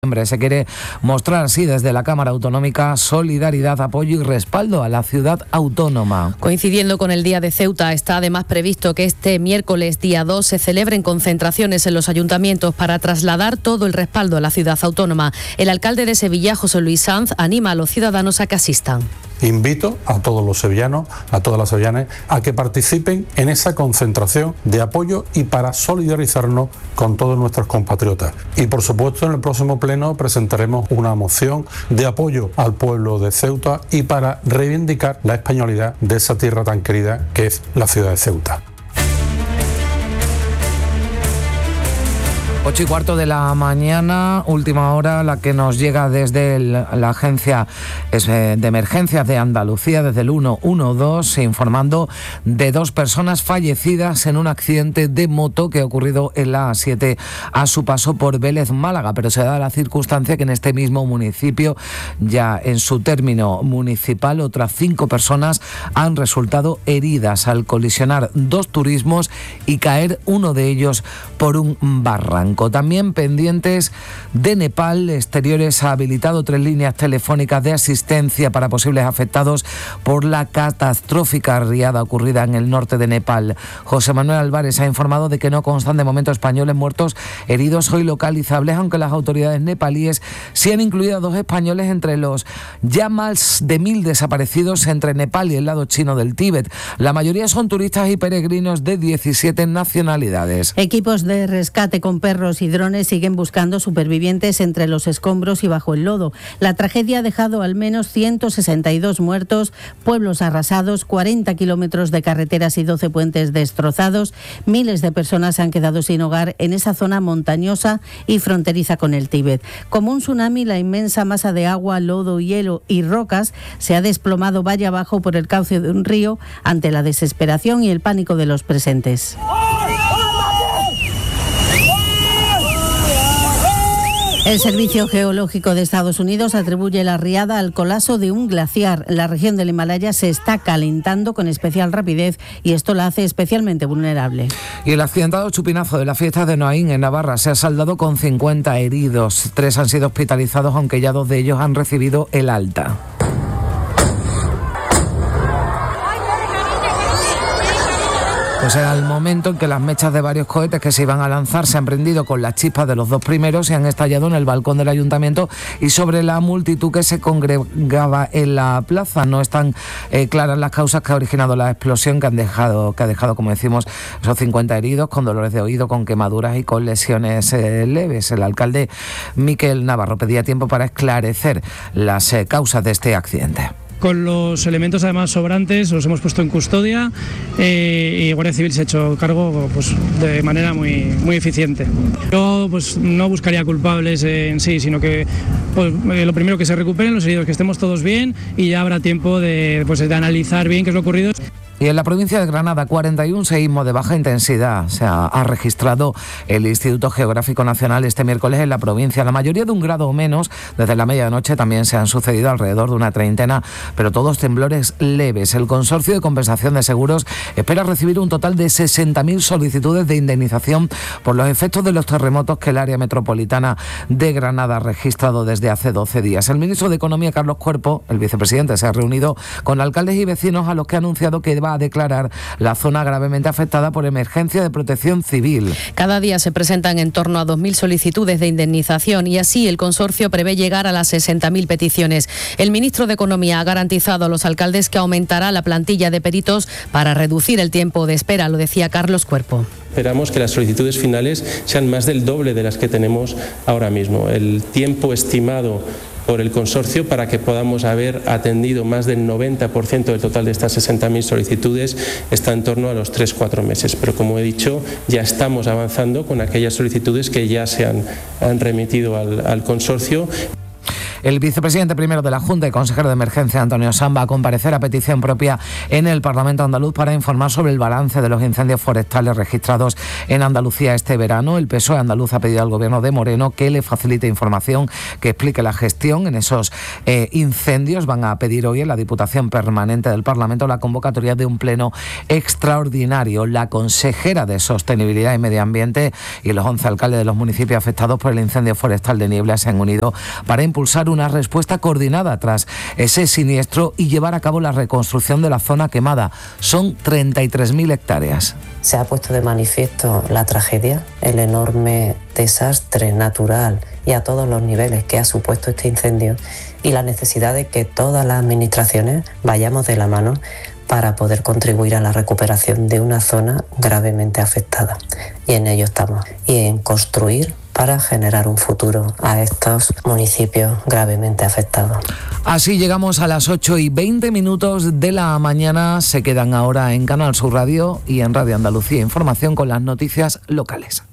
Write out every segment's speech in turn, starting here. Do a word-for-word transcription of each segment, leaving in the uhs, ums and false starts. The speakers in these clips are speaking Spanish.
Se quiere mostrar así desde la Cámara Autonómica solidaridad, apoyo y respaldo a la ciudad autónoma. Coincidiendo con el Día de Ceuta, está además previsto que este miércoles día dos se celebren concentraciones en los ayuntamientos para trasladar todo el respaldo a la ciudad autónoma. El alcalde de Sevilla, José Luis Sanz, anima a los ciudadanos a que asistan. Invito a todos los sevillanos, a todas las sevillanas, a que participen en esa concentración de apoyo y para solidarizarnos con todos nuestros compatriotas. Y por supuesto en el próximo pleno presentaremos una moción de apoyo al pueblo de Ceuta y para reivindicar la españolidad de esa tierra tan querida que es la ciudad de Ceuta. Ocho y cuarto de la mañana, última hora, la que nos llega desde el, la agencia de emergencias de Andalucía, desde el uno uno dos, informando de dos personas fallecidas en un accidente de moto que ha ocurrido en la A siete a su paso por Vélez, Málaga, pero se da la circunstancia que en este mismo municipio, ya en su término municipal, otras cinco personas han resultado heridas al colisionar dos turismos y caer uno de ellos por un barranco. También pendientes de Nepal, Exteriores ha habilitado tres líneas telefónicas de asistencia para posibles afectados por la catastrófica riada ocurrida en el norte de Nepal. José Manuel Álvarez ha informado de que no constan de momento españoles muertos, heridos o ilocalizables, aunque las autoridades nepalíes sí han incluido a dos españoles entre los ya más de mil desaparecidos entre Nepal y el lado chino del Tíbet. La mayoría son turistas y peregrinos de diecisiete nacionalidades. Equipos de rescate con perros y drones siguen buscando supervivientes entre los escombros y bajo el lodo. La tragedia ha dejado al menos ciento sesenta y dos muertos, pueblos arrasados, cuarenta kilómetros de carreteras y doce puentes destrozados. Miles de personas se han quedado sin hogar en esa zona montañosa y fronteriza con el Tíbet. Como un tsunami, la inmensa masa de agua, lodo, hielo y rocas se ha desplomado valle abajo por el cauce de un río ante la desesperación y el pánico de los presentes. El Servicio Geológico de Estados Unidos atribuye la riada al colapso de un glaciar. La región del Himalaya se está calentando con especial rapidez y esto la hace especialmente vulnerable. Y el accidentado chupinazo de las fiestas de Noaín en Navarra se ha saldado con cincuenta heridos. Tres han sido hospitalizados, aunque ya dos de ellos han recibido el alta. Pues era el momento en que las mechas de varios cohetes que se iban a lanzar se han prendido con las chispas de los dos primeros y han estallado en el balcón del ayuntamiento y sobre la multitud que se congregaba en la plaza. No están eh, claras las causas que ha originado la explosión que han dejado, que ha dejado, como decimos, esos cincuenta heridos con dolores de oído, con quemaduras y con lesiones eh, leves. El alcalde Miquel Navarro pedía tiempo para esclarecer las eh, causas de este accidente. Con los elementos además sobrantes los hemos puesto en custodia eh, y Guardia Civil se ha hecho cargo pues, de manera muy, muy eficiente. Yo pues, no buscaría culpables en sí, sino que pues, eh, lo primero que se recuperen los heridos, que estemos todos bien y ya habrá tiempo de, pues, de analizar bien qué es lo ocurrido. Y en la provincia de Granada, cuarenta y un seísmos de baja intensidad se ha, ha registrado el Instituto Geográfico Nacional este miércoles en la provincia. La mayoría de un grado o menos. Desde la medianoche también se han sucedido alrededor de una treintena, pero todos temblores leves. El Consorcio de Compensación de Seguros espera recibir un total de sesenta mil solicitudes de indemnización por los efectos de los terremotos que el área metropolitana de Granada ha registrado desde hace doce días. El ministro de Economía, Carlos Cuerpo, el vicepresidente, se ha reunido con alcaldes y vecinos a los que ha anunciado que va a declarar la zona gravemente afectada por emergencia de protección civil. Cada día se presentan en torno a dos mil solicitudes de indemnización y así el consorcio prevé llegar a las sesenta mil peticiones. El ministro de Economía ha garantizado a los alcaldes que aumentará la plantilla de peritos para reducir el tiempo de espera, lo decía Carlos Cuerpo. Esperamos que las solicitudes finales sean más del doble de las que tenemos ahora mismo. El tiempo estimado por el consorcio para que podamos haber atendido más del noventa por ciento del total de estas sesenta mil solicitudes está en torno a los tres a cuatro meses. Pero como he dicho, ya estamos avanzando con aquellas solicitudes que ya se han, han remitido al, al consorcio. El vicepresidente primero de la Junta y consejero de Emergencia, Antonio Sanz, va a comparecer a petición propia en el Parlamento andaluz para informar sobre el balance de los incendios forestales registrados en Andalucía este verano. El P S O E andaluz ha pedido al gobierno de Moreno que le facilite información, que explique la gestión en esos eh, incendios. Van a pedir hoy en la Diputación Permanente del Parlamento la convocatoria de un pleno extraordinario. La consejera de Sostenibilidad y Medio Ambiente y los once alcaldes de los municipios afectados por el incendio forestal de Niebla se han unido para impulsar una respuesta coordinada tras ese siniestro y llevar a cabo la reconstrucción de la zona quemada. Son treinta y tres mil hectáreas. Se ha puesto de manifiesto la tragedia, el enorme desastre natural y a todos los niveles que ha supuesto este incendio y la necesidad de que todas las administraciones vayamos de la mano para poder contribuir a la recuperación de una zona gravemente afectada. Y en ello estamos. Y en construir para generar un futuro a estos municipios gravemente afectados. Así llegamos a las ocho y veinte minutos de la mañana. Se quedan ahora en Canal Sur Radio y en Radio Andalucía Información con las noticias locales.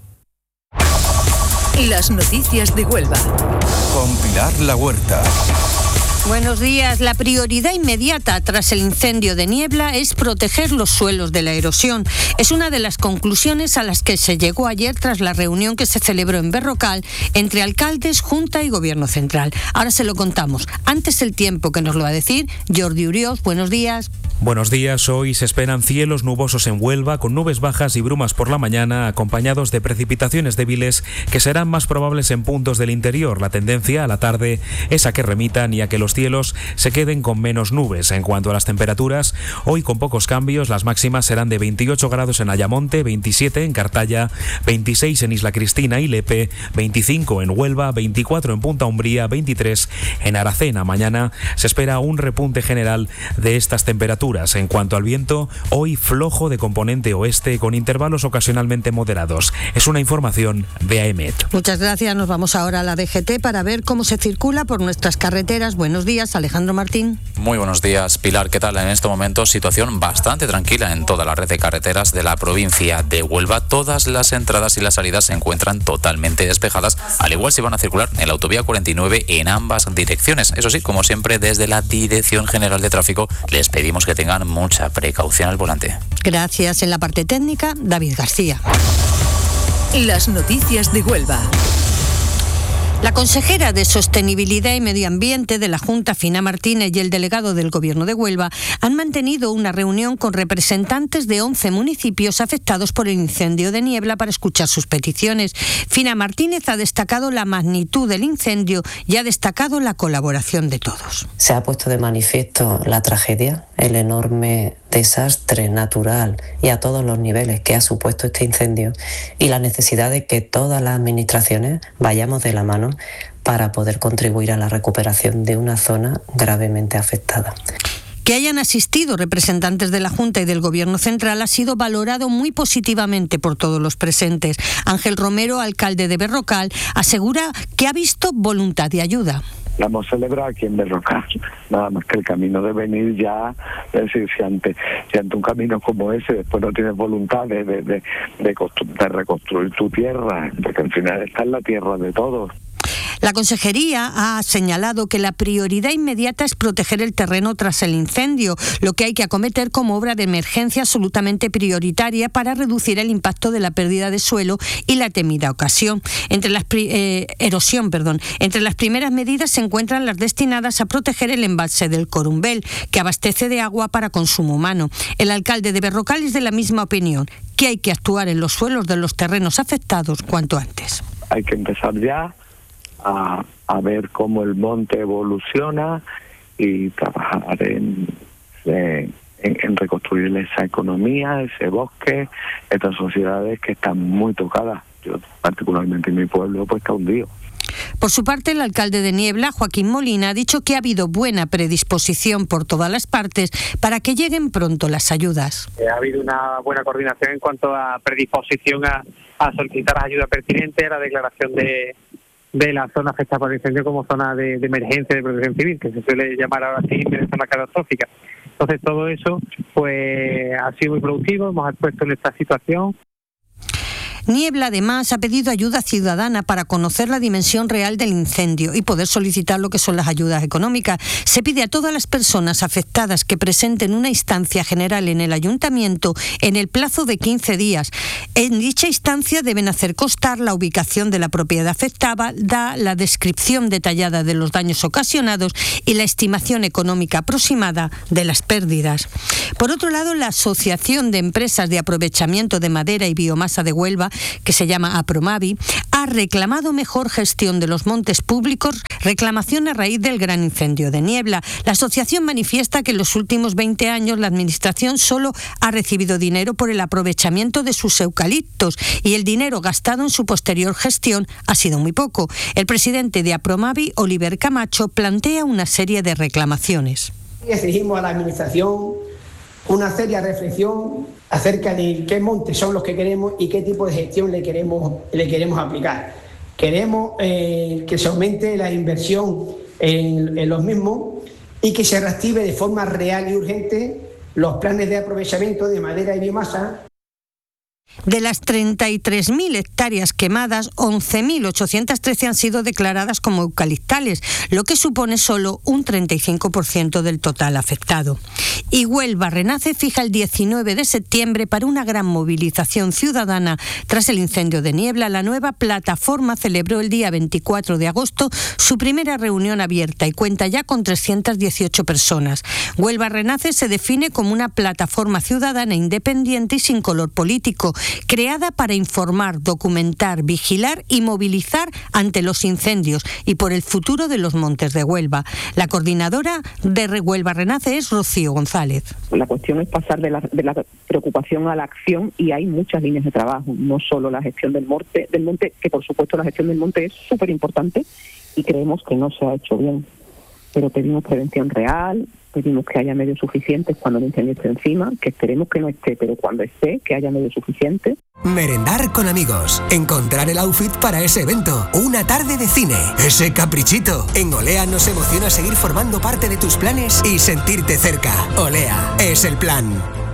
Las noticias de Huelva. Con Pilar La Huerta. Buenos días. La prioridad inmediata tras el incendio de Niebla es proteger los suelos de la erosión. Es una de las conclusiones a las que se llegó ayer tras la reunión que se celebró en Berrocal entre alcaldes, Junta y Gobierno Central. Ahora se lo contamos. Antes el tiempo, que nos lo va a decir Jordi Urioz. Buenos días. Buenos días. Hoy se esperan cielos nubosos en Huelva, con nubes bajas y brumas por la mañana, acompañados de precipitaciones débiles que serán más probables en puntos del interior. La tendencia a la tarde es a que remitan y a que los cielos se queden con menos nubes. En cuanto a las temperaturas, hoy con pocos cambios. Las máximas serán de veintiocho grados en Ayamonte, veintisiete en Cartaya, veintiséis en Isla Cristina y Lepe, veinticinco en Huelva, veinticuatro en Punta Umbría, veintitrés en Aracena. Mañana se espera un repunte general de estas temperaturas. En cuanto al viento, hoy flojo de componente oeste con intervalos ocasionalmente moderados. Es una información de AEMET. Muchas gracias. Nos vamos ahora a la D G T para ver cómo se circula por nuestras carreteras. Buenos días, Alejandro Martín. Muy buenos días, Pilar. ¿Qué tal? En este momento, situación bastante tranquila en toda la red de carreteras de la provincia de Huelva. Todas las entradas y las salidas se encuentran totalmente despejadas, al igual si van a circular en la autovía cuarenta y nueve en ambas direcciones. Eso sí, como siempre, desde la Dirección General de Tráfico les pedimos que tengan mucha precaución al volante. Gracias. En la parte técnica, David García. Las noticias de Huelva. La consejera de Sostenibilidad y Medio Ambiente de la Junta, Fina Martínez, y el delegado del Gobierno de Huelva han mantenido una reunión con representantes de once municipios afectados por el incendio de Niebla para escuchar sus peticiones. Fina Martínez ha destacado la magnitud del incendio y ha destacado la colaboración de todos. Se ha puesto de manifiesto la tragedia, el enorme desastre natural y a todos los niveles que ha supuesto este incendio y la necesidad de que todas las administraciones vayamos de la mano para poder contribuir a la recuperación de una zona gravemente afectada. Que hayan asistido representantes de la Junta y del Gobierno Central ha sido valorado muy positivamente por todos los presentes. Ángel Romero, alcalde de Berrocal, asegura que ha visto voluntad de ayuda. La hemos celebrado aquí en Berrocal, nada más que el camino de venir ya, es decir, si ante, si ante un camino como ese después no tienes voluntad de, de, de, de, constru- de reconstruir tu tierra, porque al final está en la tierra de todos. La Consejería ha señalado que la prioridad inmediata es proteger el terreno tras el incendio, lo que hay que acometer como obra de emergencia absolutamente prioritaria para reducir el impacto de la pérdida de suelo y la temida ocasión. Entre las pri- eh, erosión, perdón. Entre las primeras medidas se encuentran las destinadas a proteger el embalse del Corumbel, que abastece de agua para consumo humano. El alcalde de Berrocal es de la misma opinión, que hay que actuar en los suelos de los terrenos afectados cuanto antes. Hay que empezar ya A, a ver cómo el monte evoluciona y trabajar en, en, en reconstruir esa economía, ese bosque, estas sociedades que están muy tocadas. Yo particularmente en mi pueblo pues está hundido. Por su parte, el alcalde de Niebla, Joaquín Molina, ha dicho que ha habido buena predisposición por todas las partes para que lleguen pronto las ayudas. Eh, ha habido una buena coordinación en cuanto a predisposición a, a solicitar ayuda pertinente, a la declaración de de la zona afectada por el incendio como zona de, de emergencia de protección civil, que se suele llamar ahora sí de zona catastrófica. Entonces todo eso pues ha sido muy productivo, hemos puesto en esta situación. Niebla, además, ha pedido ayuda ciudadana para conocer la dimensión real del incendio y poder solicitar lo que son las ayudas económicas. Se pide a todas las personas afectadas que presenten una instancia general en el ayuntamiento en el plazo de quince días. En dicha instancia deben hacer constar la ubicación de la propiedad afectada, la descripción detallada de los daños ocasionados y la estimación económica aproximada de las pérdidas. Por otro lado, la Asociación de Empresas de Aprovechamiento de Madera y Biomasa de Huelva, que se llama APROMAVI, ha reclamado mejor gestión de los montes públicos, reclamación a raíz del gran incendio de Niebla. La asociación manifiesta que en los últimos veinte años la Administración solo ha recibido dinero por el aprovechamiento de sus eucaliptos y el dinero gastado en su posterior gestión ha sido muy poco. El presidente de APROMAVI, Oliver Camacho, plantea una serie de reclamaciones. Exigimos a la Administración una seria reflexión acerca de qué montes son los que queremos y qué tipo de gestión le queremos, le queremos aplicar. Queremos eh, que se aumente la inversión en, en los mismos y que se reactive de forma real y urgente los planes de aprovechamiento de madera y biomasa. De las treinta y tres mil hectáreas quemadas, once mil ochocientas trece han sido declaradas como eucaliptales, lo que supone solo un treinta y cinco por ciento del total afectado. Y Huelva Renace fija el diecinueve de septiembre para una gran movilización ciudadana. Tras el incendio de Niebla, la nueva plataforma celebró el día veinticuatro de agosto su primera reunión abierta y cuenta ya con trescientas dieciocho personas. Huelva Renace se define como una plataforma ciudadana independiente y sin color político, creada para informar, documentar, vigilar y movilizar ante los incendios y por el futuro de los montes de Huelva. La coordinadora de Huelva Renace es Rocío González. La cuestión es pasar de la, de la preocupación a la acción y hay muchas líneas de trabajo, no solo la gestión del monte, del monte que por supuesto la gestión del monte es súper importante y creemos que no se ha hecho bien, pero pedimos prevención real, pedimos que haya medios suficientes cuando el incendio esté encima, que esperemos que no esté, pero cuando esté, que haya medios suficientes. Merendar con amigos, encontrar el outfit para ese evento, una tarde de cine, ese caprichito. En Olea nos emociona seguir formando parte de tus planes y sentirte cerca. Olea es el plan.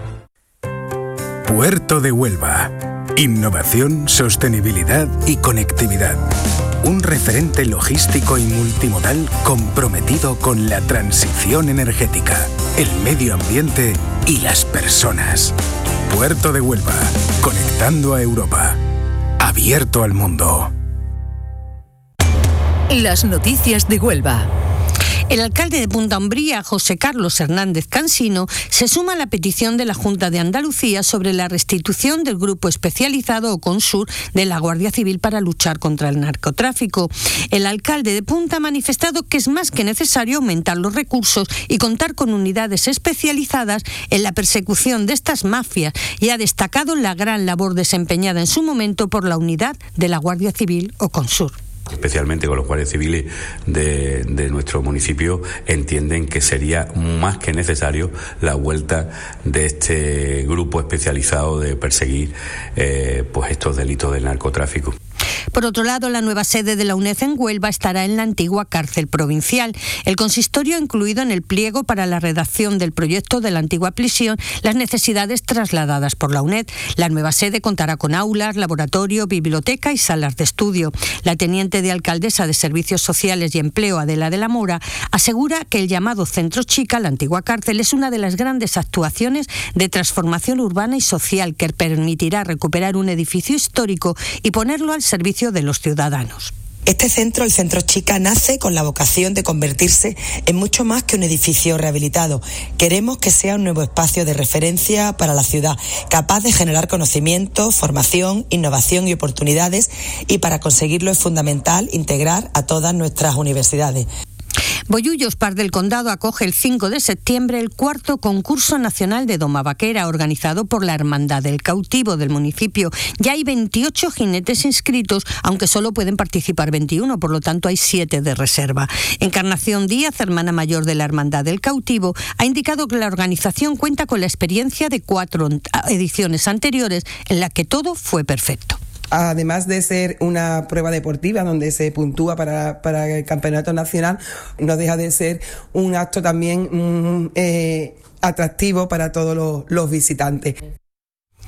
Puerto de Huelva. Innovación, sostenibilidad y conectividad. Un referente logístico y multimodal comprometido con la transición energética, el medio ambiente y las personas. Puerto de Huelva, conectando a Europa. Abierto al mundo. Las noticias de Huelva. El alcalde de Punta Umbría, José Carlos Hernández Cansino, se suma a la petición de la Junta de Andalucía sobre la restitución del grupo especializado o Consur de la Guardia Civil para luchar contra el narcotráfico. El alcalde de Punta ha manifestado que es más que necesario aumentar los recursos y contar con unidades especializadas en la persecución de estas mafias y ha destacado la gran labor desempeñada en su momento por la unidad de la Guardia Civil o Consur. Especialmente con los guardias civiles de, de nuestro municipio, entienden que sería más que necesario la vuelta de este grupo especializado de perseguir eh, pues estos delitos del narcotráfico. Por otro lado, la nueva sede de la UNED en Huelva estará en la antigua cárcel provincial. El consistorio ha incluido en el pliego para la redacción del proyecto de la antigua prisión las necesidades trasladadas por la UNED. La nueva sede contará con aulas, laboratorio, biblioteca y salas de estudio. La teniente de alcaldesa de Servicios Sociales y Empleo, Adela de la Mora, asegura que el llamado Centro Chica, la antigua cárcel, es una de las grandes actuaciones de transformación urbana y social que permitirá recuperar un edificio histórico y ponerlo al servicio de los ciudadanos. Este centro, el Centro Chica, nace con la vocación de convertirse en mucho más que un edificio rehabilitado. Queremos que sea un nuevo espacio de referencia para la ciudad, capaz de generar conocimiento, formación, innovación y oportunidades, y para conseguirlo es fundamental integrar a todas nuestras universidades. Bollullos, Par del Condado, acoge el cinco de septiembre el cuarto concurso nacional de doma vaquera organizado por la Hermandad del Cautivo del municipio. Ya hay veintiocho jinetes inscritos, aunque solo pueden participar veintiuno, por lo tanto hay siete de reserva. Encarnación Díaz, hermana mayor de la Hermandad del Cautivo, ha indicado que la organización cuenta con la experiencia de cuatro ediciones anteriores en la que todo fue perfecto. Además de ser una prueba deportiva donde se puntúa para, para el campeonato nacional, no deja de ser un acto también mm, eh, atractivo para todos los, los visitantes.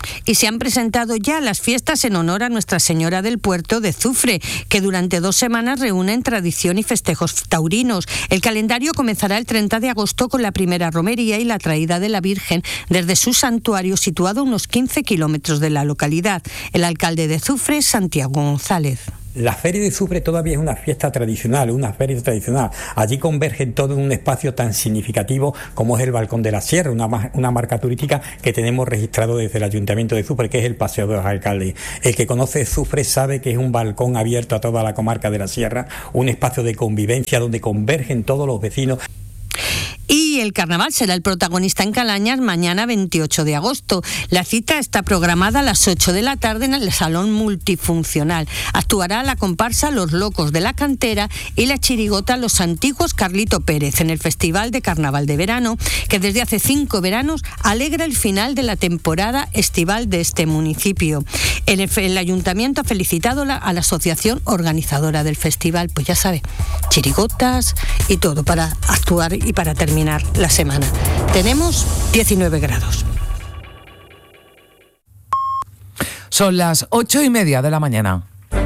Y se han presentado ya las fiestas en honor a Nuestra Señora del Puerto de Zufre, que durante dos semanas reúnen tradición y festejos taurinos. El calendario comenzará el treinta de agosto con la primera romería y la traída de la Virgen desde su santuario situado a unos quince kilómetros de la localidad. El alcalde de Zufre, Santiago González. La Feria de Zufre todavía es una fiesta tradicional, una feria tradicional. Allí convergen todo en un espacio tan significativo como es el Balcón de la Sierra, una, una marca turística que tenemos registrado desde el Ayuntamiento de Zufre, que es el Paseo de los Alcaldes. El que conoce Zufre sabe que es un balcón abierto a toda la comarca de la Sierra, un espacio de convivencia donde convergen todos los vecinos. Y el carnaval será el protagonista en Calañas mañana veintiocho de agosto. La cita está programada a las ocho de la tarde en el Salón Multifuncional. Actuará la comparsa Los Locos de la Cantera y la chirigota Los Antiguos Carlito Pérez en el Festival de Carnaval de Verano, que desde hace cinco veranos alegra el final de la temporada estival de este municipio. El, el Ayuntamiento ha felicitado la, a la asociación organizadora del festival, pues ya sabe, chirigotas y todo para actuar y para terminar la semana. Tenemos diecinueve grados. Son las ocho y media de la mañana.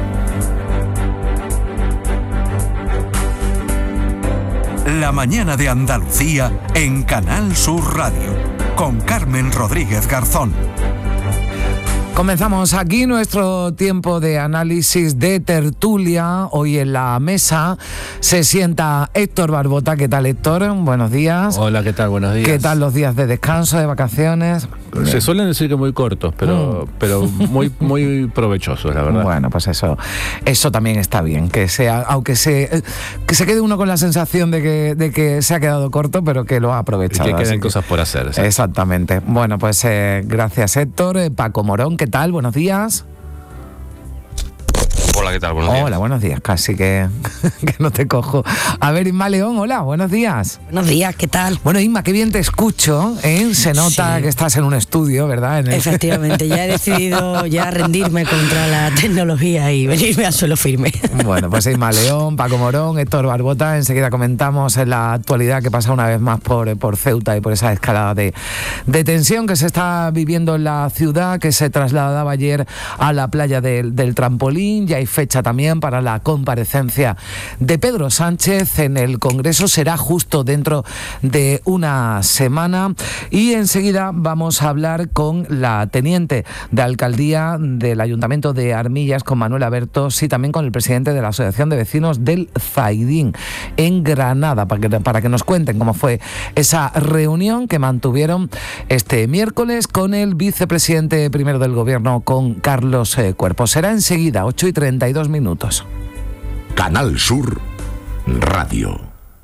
La mañana de Andalucía en Canal Sur Radio, con Carmen Rodríguez Garzón. Comenzamos aquí nuestro tiempo de análisis, de tertulia. Hoy en la mesa se sienta Héctor Barbota. ¿Qué tal, Héctor? Buenos días. Hola, ¿qué tal? Buenos días. ¿Qué tal los días de descanso, de vacaciones? Se suelen decir que muy cortos, pero, mm. pero muy, muy provechosos, la verdad. Bueno, pues eso, eso también está bien, que sea, aunque se, que se quede uno con la sensación de que, de que se ha quedado corto, pero que lo ha aprovechado. Y que queden cosas por hacer. ¿Sí? Exactamente. Bueno, pues eh, gracias, Héctor. Eh, Paco Morón, ¿qué tal? Buenos días. Hola, ¿qué tal? Buenos días. Hola, buenos días. Casi que, que no te cojo. A ver, Inma León, hola, buenos días. Buenos días, ¿qué tal? Bueno, Inma, qué bien te escucho, ¿eh? Se nota sí. que estás en un estudio, ¿verdad? En el... Efectivamente, ya he decidido ya rendirme contra la tecnología y venirme a suelo firme. Bueno, pues Inma León, Paco Morón, Héctor Barbota, enseguida comentamos en la actualidad que pasa una vez más por, por Ceuta y por esa escalada de, de tensión que se está viviendo en la ciudad, que se trasladaba ayer a la playa del, del Trampolín. Ya hay fecha también para la comparecencia de Pedro Sánchez en el Congreso, será justo dentro de una semana, y enseguida vamos a hablar con la teniente de alcaldía del Ayuntamiento de Armillas, con Manuela Bertos, y también con el presidente de la Asociación de Vecinos del Zaidín en Granada, para que, para que nos cuenten cómo fue esa reunión que mantuvieron este miércoles con el vicepresidente primero del Gobierno, con Carlos eh, Cuerpo. Será enseguida, ocho y treinta y dos minutos. Canal Sur Radio.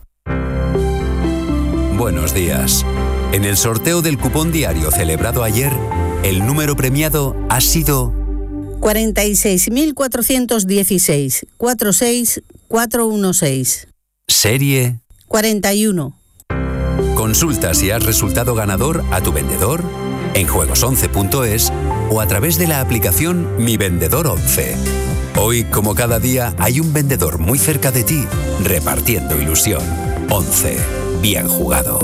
Buenos días. En el sorteo del cupón diario celebrado ayer, el número premiado ha sido cuarenta y seis mil cuatrocientos dieciséis, cuarenta y seis mil cuatrocientos dieciséis. Serie cuarenta y uno. Consulta si has resultado ganador a tu vendedor, en juegos once punto es o a través de la aplicación Mi Vendedor once. Hoy, como cada día, hay un vendedor muy cerca de ti, repartiendo ilusión. once. Bien jugado.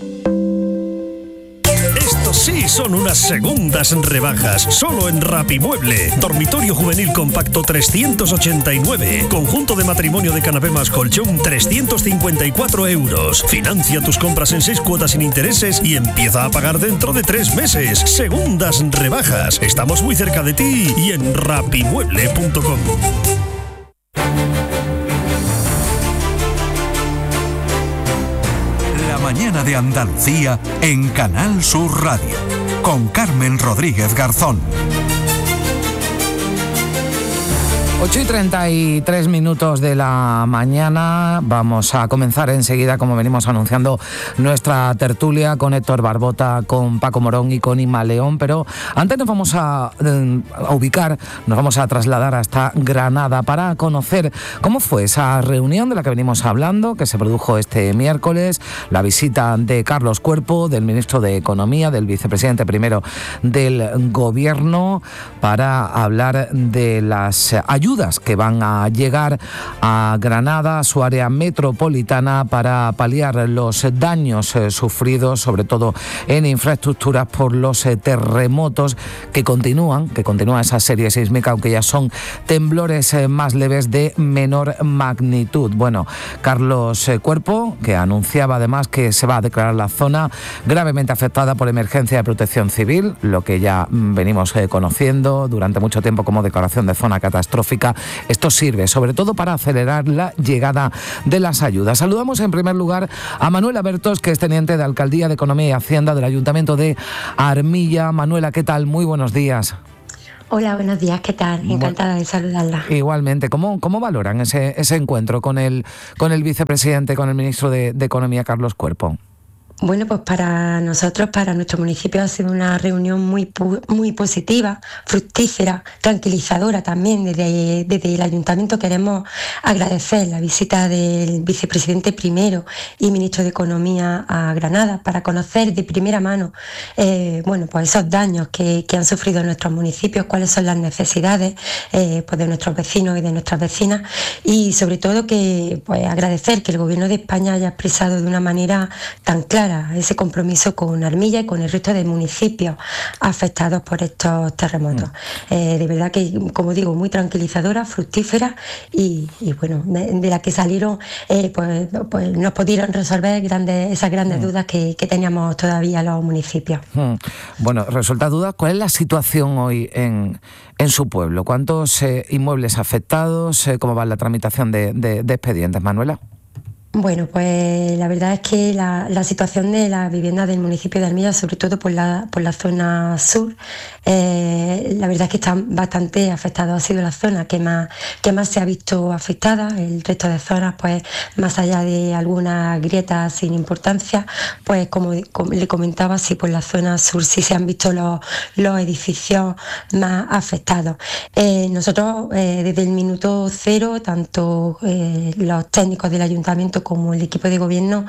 Estos sí son unas segundas rebajas, solo en Rapimueble. Dormitorio juvenil compacto trescientos ochenta y nueve. Conjunto de matrimonio de canapé más colchón trescientos cincuenta y cuatro euros. Financia tus compras en seis cuotas sin intereses y empieza a pagar dentro de tres meses. Segundas rebajas. Estamos muy cerca de ti y en rapimueble punto com. Mañana de Andalucía en Canal Sur Radio, con Carmen Rodríguez Garzón. ocho y treinta y tres minutos de la mañana. Vamos a comenzar enseguida, como venimos anunciando, nuestra tertulia con Héctor Barbota, con Paco Morón y con Inma León. Pero antes nos vamos a, a ubicar, nos vamos a trasladar hasta Granada para conocer cómo fue esa reunión de la que venimos hablando, que se produjo este miércoles, la visita de Carlos Cuerpo, del ministro de Economía, del vicepresidente primero del Gobierno, para hablar de las ayudas ayudas que van a llegar a Granada, a su área metropolitana, para paliar los daños eh, sufridos, sobre todo en infraestructuras, por los eh, terremotos que continúan, que continúa esa serie sísmica, aunque ya son temblores eh, más leves de menor magnitud. Bueno, Carlos eh, Cuerpo, que anunciaba además que se va a declarar la zona gravemente afectada por emergencia de protección civil, lo que ya mm, venimos eh, conociendo durante mucho tiempo como declaración de zona catastrófica. Esto sirve sobre todo para acelerar la llegada de las ayudas. Saludamos en primer lugar a Manuela Bertos, que es teniente de Alcaldía de Economía y Hacienda del Ayuntamiento de Armilla. Manuela, ¿qué tal? Muy buenos días. Hola, buenos días, ¿qué tal? Encantada de saludarla. Igualmente, ¿cómo, cómo valoran ese, ese encuentro con el, con el vicepresidente, con el ministro de, de Economía, Carlos Cuerpo? Bueno, pues para nosotros, para nuestro municipio, ha sido una reunión muy muy positiva, fructífera, tranquilizadora también. Desde, desde el Ayuntamiento queremos agradecer la visita del vicepresidente primero y ministro de Economía a Granada para conocer de primera mano eh, bueno, pues esos daños que, que han sufrido nuestros municipios, cuáles son las necesidades eh, pues de nuestros vecinos y de nuestras vecinas, y sobre todo que pues agradecer que el Gobierno de España haya expresado de una manera tan clara ese compromiso con Armilla y con el resto de municipios afectados por estos terremotos. Mm. Eh, de verdad que, como digo, muy tranquilizadora, fructífera y, y bueno, de, de la que salieron, eh, pues, pues nos pudieron resolver grandes, esas grandes mm. dudas que, que teníamos todavía los municipios. Mm. Bueno, resulta duda, ¿cuál es la situación hoy en, en su pueblo? ¿Cuántos eh, inmuebles afectados? Eh, ¿Cómo va la tramitación de, de, de expedientes, Manuela? Bueno, pues la verdad es que la, la situación de la vivienda del municipio de Armilla, sobre todo por la, por la zona sur, eh, la verdad es que están bastante afectados. Ha sido la zona que más, que más se ha visto afectada. El resto de zonas, pues más allá de algunas grietas sin importancia, pues como, como le comentaba, sí, por la zona sur sí se han visto los, los edificios más afectados. Eh, nosotros eh, desde el minuto cero, tanto eh, los técnicos del ayuntamiento como el equipo de gobierno,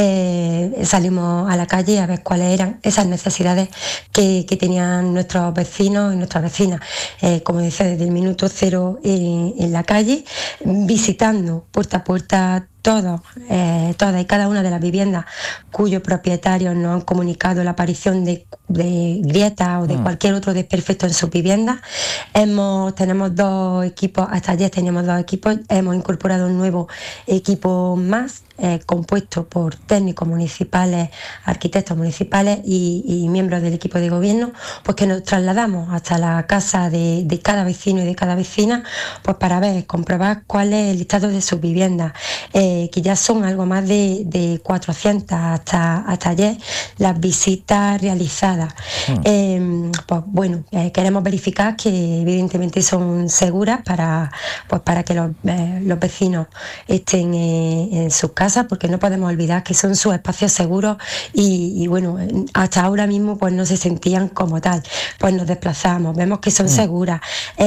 eh, salimos a la calle a ver cuáles eran esas necesidades que, que tenían nuestros vecinos y nuestras vecinas. Eh, como decía, desde el minuto cero en, en la calle, visitando puerta a puerta todos, eh, todas y cada una de las viviendas cuyos propietarios nos han comunicado la aparición de, de grietas o de mm. cualquier otro desperfecto en sus viviendas. Hemos, tenemos dos equipos, hasta ayer teníamos dos equipos, hemos incorporado un nuevo equipo más, eh, compuesto por técnicos municipales, arquitectos municipales y, y miembros del equipo de gobierno, pues que nos trasladamos hasta la casa de, de cada vecino y de cada vecina, pues para ver, comprobar cuál es el estado de sus viviendas. Eh, que ya son algo más de, de cuatrocientas hasta, hasta ayer las visitas realizadas. Mm. Eh, pues bueno, eh, queremos verificar que evidentemente son seguras para, pues para que los, eh, los vecinos estén eh, en sus casas, porque no podemos olvidar que son sus espacios seguros y, y bueno, hasta ahora mismo pues no se sentían como tal. Pues nos desplazamos, vemos que son mm. seguras.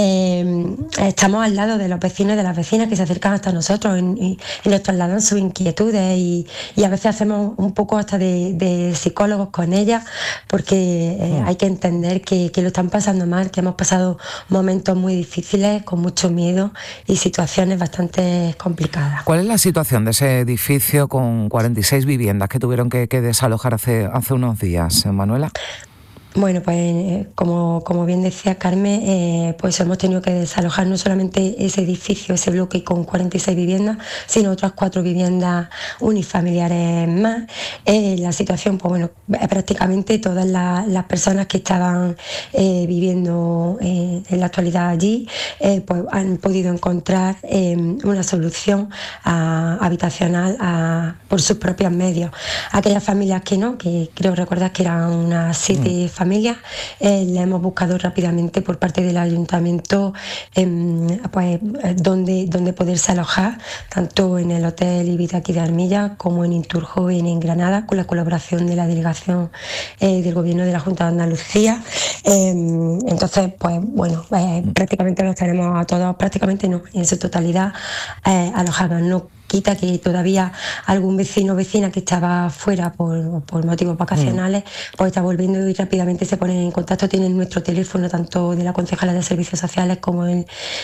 Eh, estamos al lado de los vecinos y de las vecinas que se acercan hasta nosotros y, y, y nos trasladan sus inquietudes y, y a veces hacemos un poco hasta de, de psicólogos con ellas, porque eh, hay que entender que, que lo están pasando mal, que hemos pasado momentos muy difíciles, con mucho miedo y situaciones bastante complicadas. ¿Cuál es la situación de ese edificio con cuarenta y seis viviendas que tuvieron que, que desalojar hace, hace unos días, Manuela? Bueno, pues como, como bien decía Carmen, eh, pues hemos tenido que desalojar no solamente ese edificio, ese bloque con cuarenta y seis viviendas, sino otras cuatro viviendas unifamiliares más. Eh, la situación, pues bueno, prácticamente todas la, las personas que estaban eh, viviendo eh, en la actualidad allí, eh, pues han podido encontrar eh, una solución a, habitacional a, por sus propios medios. Aquellas familias que no, que creo recordar que eran unas siete mm. familias, eh, le hemos buscado rápidamente por parte del ayuntamiento eh, pues, donde, donde poderse alojar, tanto en el Hotel Ibis aquí de Armilla como en Inturjoven en Granada, con la colaboración de la delegación eh, del Gobierno de la Junta de Andalucía. Eh, entonces, pues bueno, eh, prácticamente los tenemos a todos, prácticamente no, en su totalidad eh, alojados. No quita que todavía algún vecino o vecina que estaba fuera por, por motivos vacacionales, mm. pues está volviendo y rápidamente se ponen en contacto. Tienen nuestro teléfono, tanto de la concejala de Servicios Sociales como el,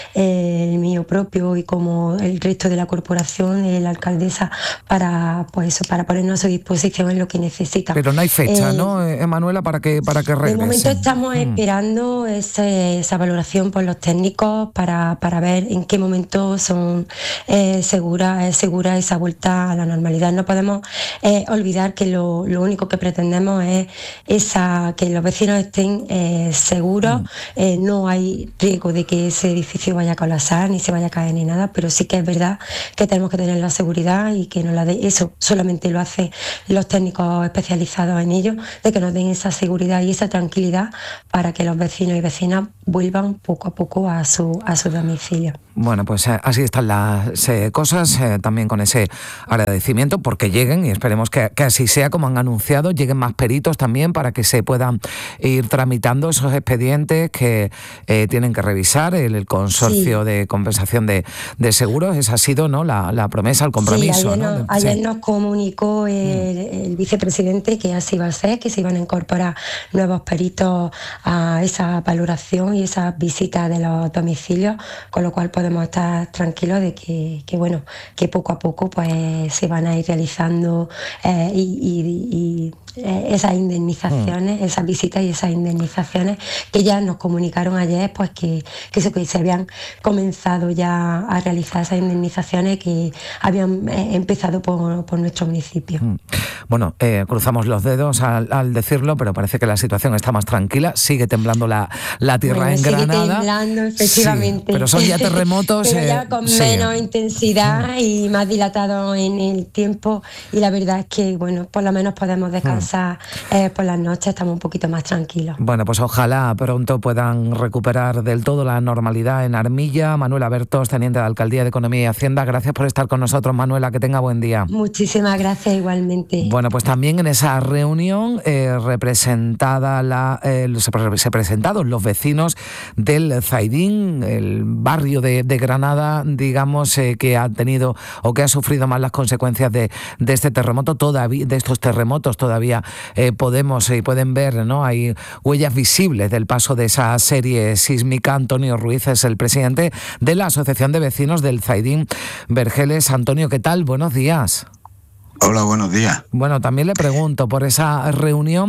el mío propio y como el resto de la corporación, eh, la alcaldesa, para pues eso, para ponernos a su disposición en lo que necesita. Pero no hay fecha, eh, ¿no, Emanuela, para que, para que regrese? De momento estamos mm. esperando ese, esa valoración por los técnicos para, para ver en qué momento son eh, seguras, es segura esa vuelta a la normalidad. No podemos eh, olvidar que lo, lo único que pretendemos es esa que los vecinos estén eh, seguros. Mm. Eh, no hay riesgo de que ese edificio vaya a colapsar ni se vaya a caer ni nada, pero sí que es verdad que tenemos que tener la seguridad y que nos la dé. Eso solamente lo hacen los técnicos especializados en ello, de que nos den esa seguridad y esa tranquilidad para que los vecinos y vecinas vuelvan poco a poco a su a su domicilio. Bueno, pues eh, así están las eh, cosas, eh, también con ese agradecimiento porque lleguen, y esperemos que, que así sea como han anunciado, lleguen más peritos también para que se puedan ir tramitando esos expedientes que eh, tienen que revisar el, el consorcio sí. de compensación de, de seguros. Esa ha sido, ¿no?, la, la promesa, el compromiso. Sí, ayer, ¿no? nos, ayer sí. nos comunicó el, el vicepresidente que así va a ser, que se iban a incorporar nuevos peritos a esa valoración y esa visita de los domicilios, con lo cual podemos estar tranquilos de que, que bueno, que poco a poco pues se van a ir realizando eh, y, y, y eh, esas indemnizaciones, mm. esas visitas y esas indemnizaciones que ya nos comunicaron ayer, pues que, que, eso, que se habían comenzado ya a realizar esas indemnizaciones que habían eh, empezado por, por nuestro municipio. Mm. Bueno, eh, cruzamos los dedos al, al decirlo, pero parece que la situación está más tranquila, sigue temblando la, la tierra bueno, en sigue Granada. Temblando, efectivamente. Sí, pero son ya terremotos. pero ya eh, con sí. menos intensidad mm. y más dilatado en el tiempo, y la verdad es que, bueno, por lo menos podemos descansar mm. eh, por las noches, estamos un poquito más tranquilos. Bueno, pues ojalá pronto puedan recuperar del todo la normalidad en Armilla. Manuela Bertos, teniente de Alcaldía de Economía y Hacienda, gracias por estar con nosotros, Manuela, que tenga buen día. Muchísimas gracias, igualmente. Bueno, pues también en esa reunión eh, representada la, eh, se, se presentaron los vecinos del Zaidín, el barrio de, de Granada, digamos, eh, que ha tenido o que ha sufrido más las consecuencias de, de este terremoto, todavía, de estos terremotos todavía eh, podemos y eh, pueden ver, ¿no? Hay huellas visibles del paso de esa serie sísmica. Antonio Ruiz es el presidente de la Asociación de Vecinos del Zaidín Vergeles. Antonio, ¿qué tal? Buenos días. Hola, buenos días. Bueno, también le pregunto por esa reunión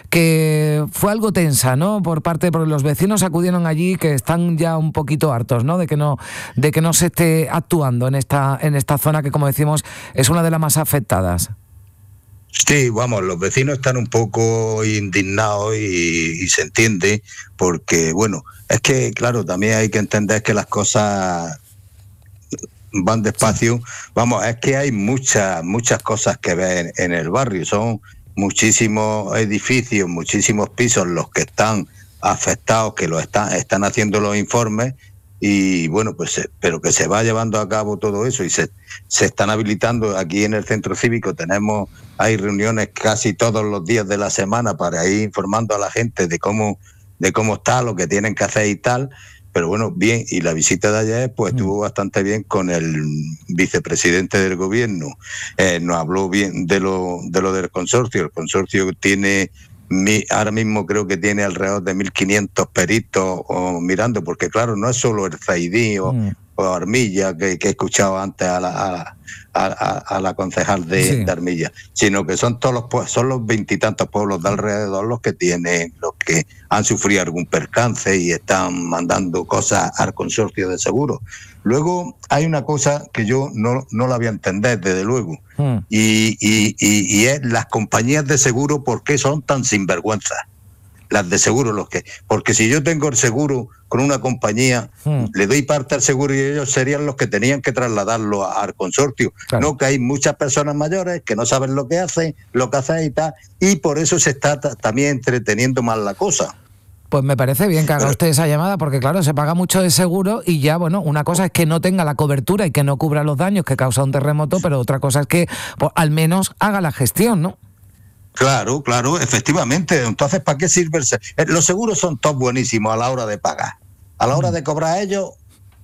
que fue algo tensa, ¿no? Por parte de los vecinos acudieron allí, que están ya un poquito hartos, ¿no? De que no, de que no se esté actuando en esta, en esta zona que, como decimos, es una de las más afectadas. Sí, vamos, los vecinos están un poco indignados y, y se entiende, porque, bueno, es que, claro, también hay que entender que las cosas van despacio. Sí. Vamos, es que hay muchas muchas cosas que ver en, en el barrio. Son muchísimos edificios, muchísimos pisos los que están afectados, que lo están están haciendo los informes, y bueno, pues pero que se va llevando a cabo todo eso y se se están habilitando. Aquí en el centro cívico tenemos hay reuniones casi todos los días de la semana para ir informando a la gente de cómo de cómo está, lo que tienen que hacer y tal. Pero bueno, bien, y la visita de ayer pues estuvo bastante bien con el vicepresidente del gobierno. Eh, nos habló bien de lo de lo del consorcio. El consorcio tiene, ahora mismo creo que tiene alrededor de mil quinientos peritos o, mirando, porque claro, no es solo el Zaidín o, mm. o Armilla, que, que he escuchado antes a la, a, a, a la concejal de, sí. de Armilla, sino que son todos los son los veintitantos pueblos de alrededor los que tienen, los que han sufrido algún percance y están mandando cosas al consorcio de seguros. Luego hay una cosa que yo no, no la voy a entender, desde luego, mm. y, y, y, y es las compañías de seguro, ¿por qué son tan sinvergüenzas? Las de seguro, los que, porque si yo tengo el seguro con una compañía, hmm. le doy parte al seguro y ellos serían los que tenían que trasladarlo a, al consorcio. Claro. No, que hay muchas personas mayores que no saben lo que hacen, lo que hacen y tal, y por eso se está t- también entreteniendo más la cosa. Pues me parece bien que haga usted esa llamada, porque claro, se paga mucho de seguro y ya, bueno, una cosa es que no tenga la cobertura y que no cubra los daños que causa un terremoto, pero otra cosa es que pues, al menos haga la gestión, ¿no? Claro, claro, efectivamente. Entonces, ¿para qué sirve el seguro? Los seguros son todos buenísimos a la hora de pagar. A la hora de cobrar ellos,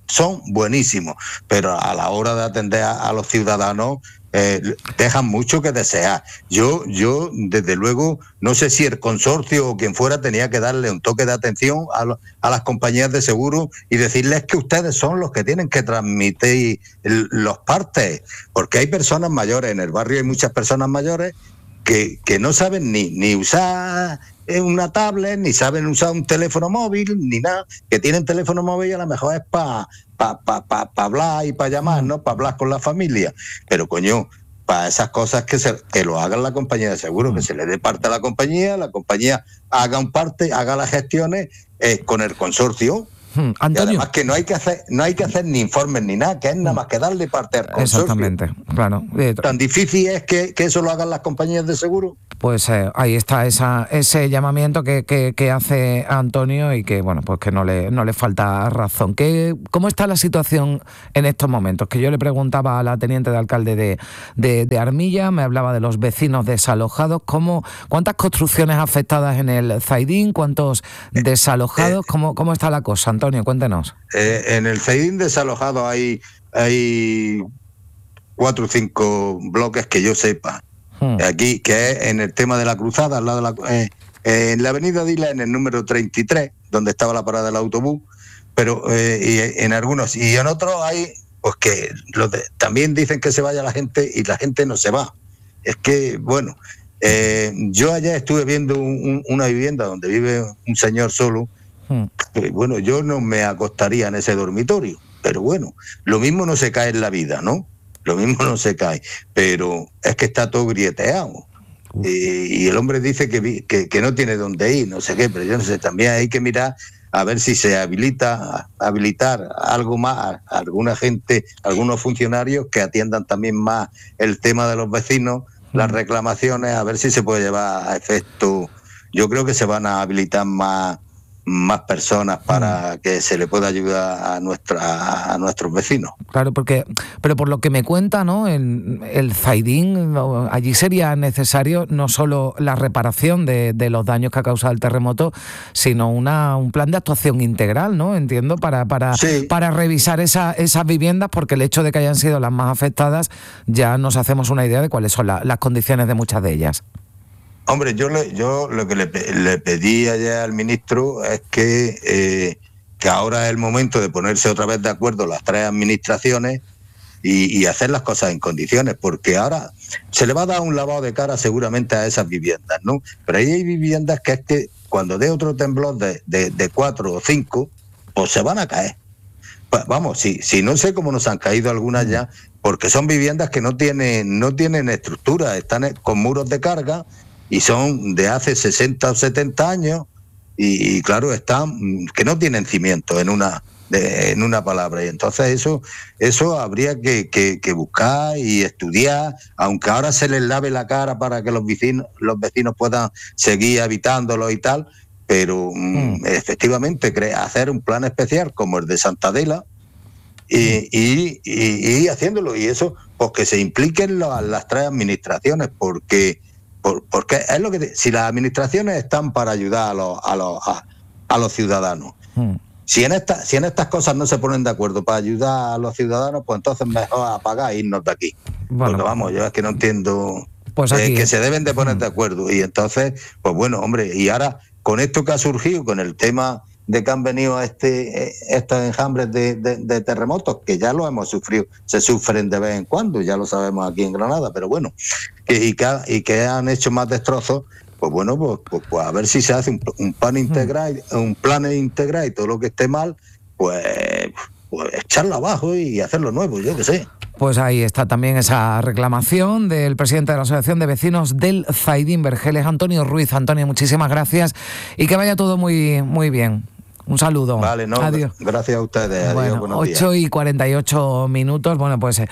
son buenísimos, pero a la hora de atender a, a los ciudadanos eh, dejan mucho que desear. Yo, yo, desde luego, no sé si el consorcio o quien fuera tenía que darle un toque de atención a, lo, a las compañías de seguro y decirles que ustedes son los que tienen que transmitir el, los partes, porque hay personas mayores, en el barrio hay muchas personas mayores que, que no saben ni, ni usar una tablet, ni saben usar un teléfono móvil, ni nada, que tienen teléfono móvil y a lo mejor es para pa, pa, pa, pa hablar y para llamar, ¿no? Para hablar con la familia. Pero coño, para esas cosas que se, que lo hagan la compañía de seguro, que se le dé parte a la compañía, la compañía haga un parte, haga las gestiones eh, con el consorcio. Hmm, Antonio. Y además que no hay que hacer, no hay que hacer ni informes ni nada, que es nada más que darle parte al consorcio. Exactamente, claro. Tan difícil es que, que eso lo hagan las compañías de seguro. Pues eh, ahí está esa, ese llamamiento que, que, que hace Antonio y que bueno, pues que no le, no le falta razón. ¿Qué, ¿Cómo está la situación en estos momentos? Que yo le preguntaba a la teniente de alcalde de, de, de Armilla, me hablaba de los vecinos desalojados. ¿Cómo, ¿Cuántas construcciones afectadas en el Zaidín? ¿Cuántos desalojados? ¿Cómo, cómo está la cosa, Antonio? Cuéntenos. Eh, en el Zaidín desalojado hay, hay cuatro o cinco bloques que yo sepa. Hmm. Aquí, que es en el tema de la cruzada, al lado de la, eh, eh, en la avenida Dila, en el número treinta y tres, donde estaba la parada del autobús, pero eh, y en algunos, y en otros hay, pues que los de, también dicen que se vaya la gente y la gente no se va. Es que, bueno, eh, yo ayer estuve viendo un, un, una vivienda donde vive un señor solo. Eh, bueno, yo no me acostaría en ese dormitorio, pero bueno, lo mismo no se cae en la vida, ¿no? Lo mismo no se cae, pero es que está todo grieteado. Eh, y el hombre dice que, que, que no tiene dónde ir, no sé qué, pero yo no sé, también hay que mirar a ver si se habilita, habilitar algo más a alguna gente, algunos funcionarios que atiendan también más el tema de los vecinos, las reclamaciones, a ver si se puede llevar a efecto. Yo creo que se van a habilitar más más personas para mm. que se le pueda ayudar a nuestra a nuestros vecinos. Claro, porque pero por lo que me cuenta, ¿no? El, el Zaidín, allí sería necesario no solo la reparación de, de los daños que ha causado el terremoto, sino una un plan de actuación integral, ¿no? Entiendo, para para sí. para revisar esa, esas viviendas, porque el hecho de que hayan sido las más afectadas ya nos hacemos una idea de cuáles son la, las condiciones de muchas de ellas. Hombre, yo le, yo lo que le, le pedí ayer al ministro es que, eh, que ahora es el momento de ponerse otra vez de acuerdo las tres administraciones y, y hacer las cosas en condiciones, porque ahora se le va a dar un lavado de cara seguramente a esas viviendas, ¿no? Pero ahí hay viviendas que es que cuando dé otro temblor de, de, de cuatro o cinco, pues se van a caer. Pues vamos, si, si no sé cómo nos han caído algunas ya, porque son viviendas que no tienen, no tienen estructura, están con muros de carga, y son de hace sesenta o setenta años y, y claro, están que no tienen cimiento en una de, en una palabra. Y entonces eso eso habría que, que, que buscar y estudiar, aunque ahora se les lave la cara para que los vecinos los vecinos puedan seguir habitándolo y tal, pero mm. efectivamente crea, hacer un plan especial como el de Santa Adela y, y, y, y haciéndolo, y eso pues que se impliquen las, las tres administraciones, porque Por, porque es lo que si las administraciones están para ayudar a los a los a, a los ciudadanos, hmm. si en esta, si en estas cosas no se ponen de acuerdo para ayudar a los ciudadanos, pues entonces mejor apagar e irnos de aquí. Bueno, porque vamos, yo es que no entiendo pues aquí, eh, que se deben de poner hmm. de acuerdo. Y entonces, pues bueno, hombre, y ahora con esto que ha surgido, con el tema de que han venido a este estos enjambres de, de, de terremotos, que ya lo hemos sufrido, se sufren de vez en cuando, ya lo sabemos aquí en Granada, pero bueno, que, y, que, y que han hecho más destrozos, pues bueno, pues, pues, pues a ver si se hace un, un plan integral, un plan integral y todo lo que esté mal, pues, pues echarlo abajo y hacerlo nuevo, yo qué sé. Pues ahí está también esa reclamación del presidente de la Asociación de Vecinos del Zaidín, Vergeles, Antonio Ruiz. Antonio, muchísimas gracias y que vaya todo muy, muy bien. Un saludo. Vale, no, adiós. Gracias a ustedes. Adiós, bueno, buenos ocho días. Y cuarenta y ocho minutos. Bueno, pues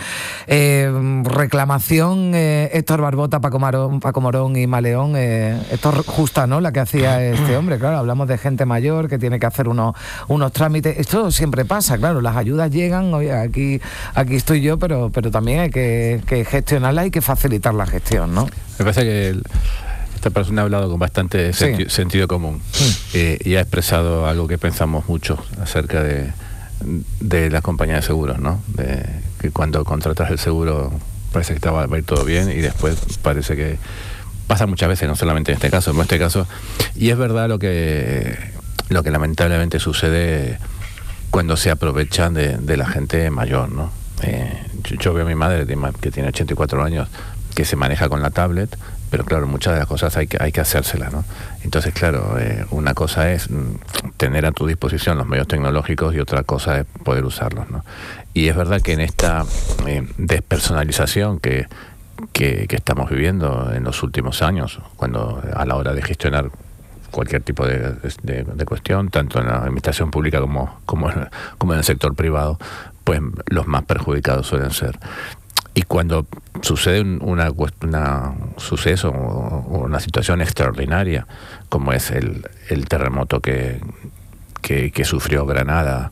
eh, reclamación eh, Héctor Barbota, Paco, Marón, Paco Morón y Maleón. Eh, esto es justa, ¿no? La que hacía este hombre. Claro, hablamos de gente mayor que tiene que hacer unos, unos trámites. Esto siempre pasa, claro. Las ayudas llegan. Oye, aquí, aquí estoy yo, pero, pero también hay que, que gestionarlas y que facilitar la gestión, ¿no? Me parece que el... Esta persona ha hablado con bastante sí. senti- sentido común sí. eh, y ha expresado algo que pensamos mucho acerca de, de las compañías de seguros, ¿no? De que cuando contratas el seguro parece que te va a ir todo bien y después parece que pasa muchas veces, no solamente en este caso, en este caso, y es verdad lo que lo que lamentablemente sucede cuando se aprovechan de, de la gente mayor, ¿no? Eh, yo, yo veo a mi madre que tiene ochenta y cuatro años, que se maneja con la tablet, pero claro, muchas de las cosas hay que hay que hacérselas, ¿no? Entonces, claro, eh, una cosa es tener a tu disposición los medios tecnológicos y otra cosa es poder usarlos, ¿no? Y es verdad que en esta eh, despersonalización que, que, que estamos viviendo en los últimos años, cuando a la hora de gestionar cualquier tipo de, de, de cuestión, tanto en la administración pública como, como, en, como en el sector privado, pues los más perjudicados suelen ser. Y cuando sucede una, una suceso o una situación extraordinaria, como es el, el terremoto que, que, que sufrió Granada,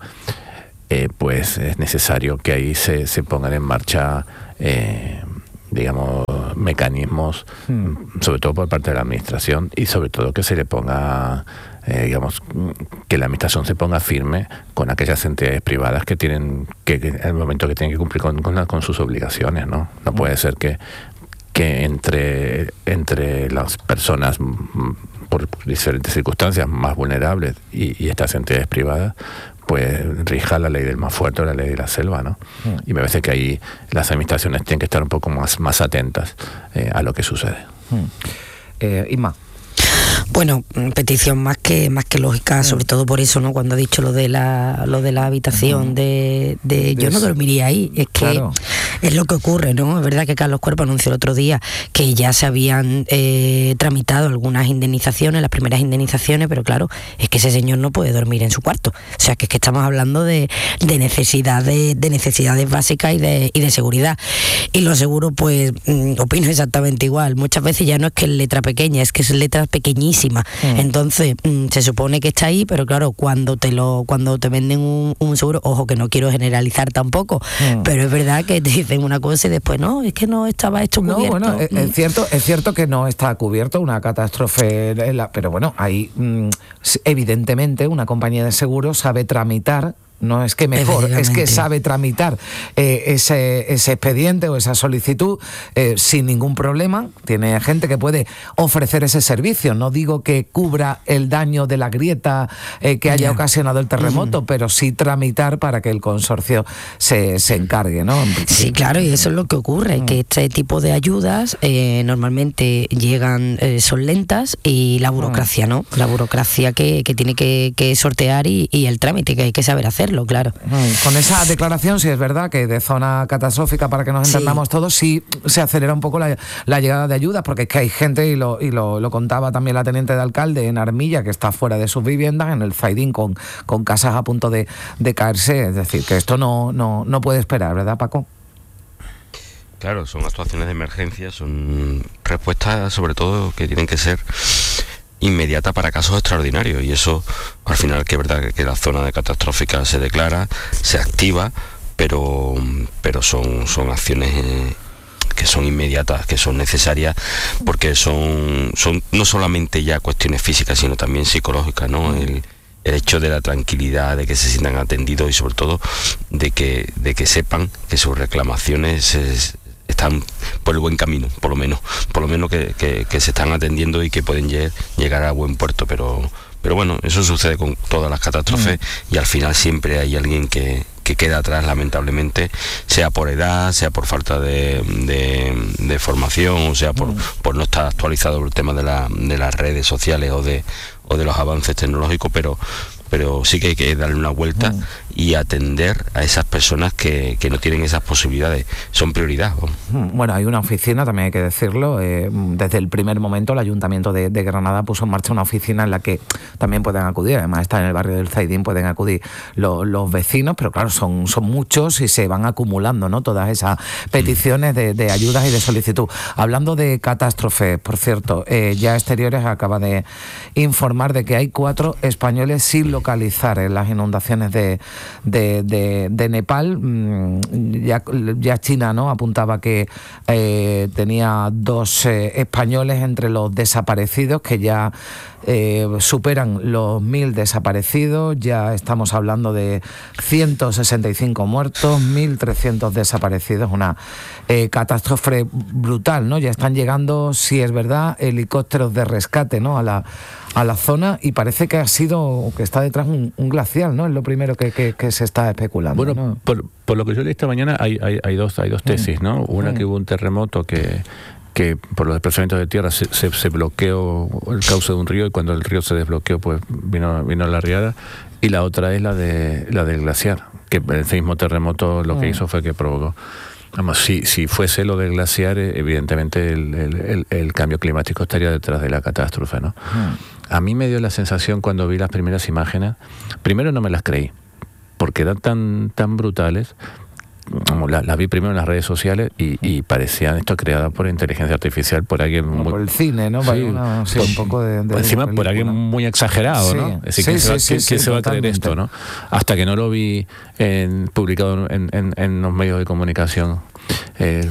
eh, pues es necesario que ahí se, se pongan en marcha, eh, digamos, mecanismos, hmm. sobre todo por parte de la administración, y sobre todo que se le ponga, eh, digamos, que la administración se ponga firme con aquellas entidades privadas que tienen, que, que en el momento que tienen que cumplir con, con, la, con sus obligaciones, ¿no? No hmm. puede ser que, que entre, entre las personas por diferentes circunstancias más vulnerables y, y estas entidades privadas, pues rija la ley del más fuerte o la ley de la selva, ¿no? Mm. Y me parece que ahí las administraciones tienen que estar un poco más, más atentas eh, a lo que sucede. Mm. Eh, Inma. Bueno, petición más que más que lógica, sobre todo por eso, ¿no? Cuando ha dicho lo de la lo de la habitación, de, de yo no dormiría ahí, es que claro. Es lo que ocurre, ¿no? Es verdad que Carlos Cuerpo anunció el otro día que ya se habían eh, tramitado algunas indemnizaciones, las primeras indemnizaciones, pero claro, es que ese señor no puede dormir en su cuarto. O sea, que es que estamos hablando de, de necesidades, de necesidades básicas y de, y de seguridad. Y lo seguro, pues, mm, opino exactamente igual. Muchas veces ya no es que es letra pequeña, es que es letra pequeñísima. Mm. Entonces, mm, se supone que está ahí, pero claro, cuando te lo, cuando te venden un, un seguro, ojo que no quiero generalizar tampoco, mm. pero es verdad que te dicen una cosa y después no, es que no estaba esto cubierto. No, bueno, es, es cierto, es cierto que no está cubierto una catástrofe, pero bueno, ahí mm, evidentemente una compañía de seguros sabe tramitar. No es que mejor, es que sabe tramitar eh, ese, ese expediente o esa solicitud eh, sin ningún problema. Tiene gente que puede ofrecer ese servicio. No digo que cubra el daño de la grieta eh, que haya yeah. ocasionado el terremoto, uh-huh. pero sí tramitar para que el consorcio se, se encargue, ¿no? Sí, claro, y eso es lo que ocurre, uh-huh. que este tipo de ayudas eh, normalmente llegan, eh, son lentas, y la burocracia, ¿no? La burocracia que, que tiene que, que sortear y, y el trámite que hay que saber hacer. Claro. Con esa declaración, sí es verdad que de zona catastrófica, para que nos entendamos sí. todos, sí se acelera un poco la, la llegada de ayudas, porque es que hay gente, y lo y lo, lo contaba también la teniente de alcalde en Armilla, que está fuera de sus viviendas, en el Zaidín, con, con casas a punto de, de caerse. Es decir, que esto no, no, no puede esperar, ¿verdad, Paco? Claro, son actuaciones de emergencia, son respuestas sobre todo que tienen que ser inmediata para casos extraordinarios, y eso al final que es verdad que la zona de catastrófica se declara, se activa, pero pero son son acciones eh, que son inmediatas, que son necesarias, porque son son no solamente ya cuestiones físicas, sino también psicológicas, ¿no? El, el hecho de la tranquilidad, de que se sientan atendidos y sobre todo de que de que sepan que sus reclamaciones es, están por el buen camino, por lo menos, por lo menos que, que, que se están atendiendo y que pueden lle- llegar a buen puerto, pero pero bueno, eso sucede con todas las catástrofes mm. y al final siempre hay alguien que, que queda atrás, lamentablemente, sea por edad, sea por falta de, de, de formación, o sea por, mm. por no estar actualizado el tema de, la, de las redes sociales o de, o de los avances tecnológicos, pero pero sí que hay que darle una vuelta mm. y atender a esas personas que, que no tienen esas posibilidades, son prioridad. Bueno, hay una oficina, también hay que decirlo, eh, desde el primer momento el Ayuntamiento de, de Granada puso en marcha una oficina en la que también pueden acudir, además está en el barrio del Zaidín, pueden acudir lo, los vecinos, pero claro, son, son muchos y se van acumulando, ¿no? Todas esas peticiones de, de ayudas y de solicitud. Hablando de catástrofes, por cierto, eh, ya Exteriores acaba de informar de que hay cuatro españoles sin localizar en las inundaciones de, de, de, de Nepal. Ya, ya China, ¿no?, apuntaba que eh, tenía dos eh, españoles entre los desaparecidos, que ya eh, superan los mil desaparecidos, ya estamos hablando de ciento sesenta y cinco muertos, mil trescientos desaparecidos, una eh, catástrofe brutal, ¿no? Ya están llegando, si es verdad, helicópteros de rescate, ¿no? a la a la zona, y parece que ha sido, que está detrás un, un glacial, ¿no? Es lo primero que, que, que se está especulando. Bueno, ¿no? por, por lo que yo leí esta mañana hay, hay, hay dos hay dos tesis, ¿no? Una, que hubo un terremoto que que por los desplazamientos de tierra se, se, se bloqueó el cauce de un río, y cuando el río se desbloqueó pues vino vino la riada, y la otra es la de la del glaciar, que el mismo terremoto lo que hizo fue que provocó. Vamos, si, si fuese lo del glaciar, evidentemente el, el, el, el cambio climático estaría detrás de la catástrofe, ¿no? A mí me dio la sensación cuando vi las primeras imágenes, primero no me las creí, porque eran tan, tan brutales. Las la vi primero en las redes sociales y, y parecían esto creadas por inteligencia artificial, por alguien muy, por el cine, ¿no? Sí, una, sí, por, un poco de, de encima por alguien muy exagerado, sí. ¿no? Es decir, Sí, ¿quién sí, se va, sí, ¿quién, sí, quién se va a creer totalmente. esto, no? Hasta que no lo vi en, publicado en, en, en los medios de comunicación eh,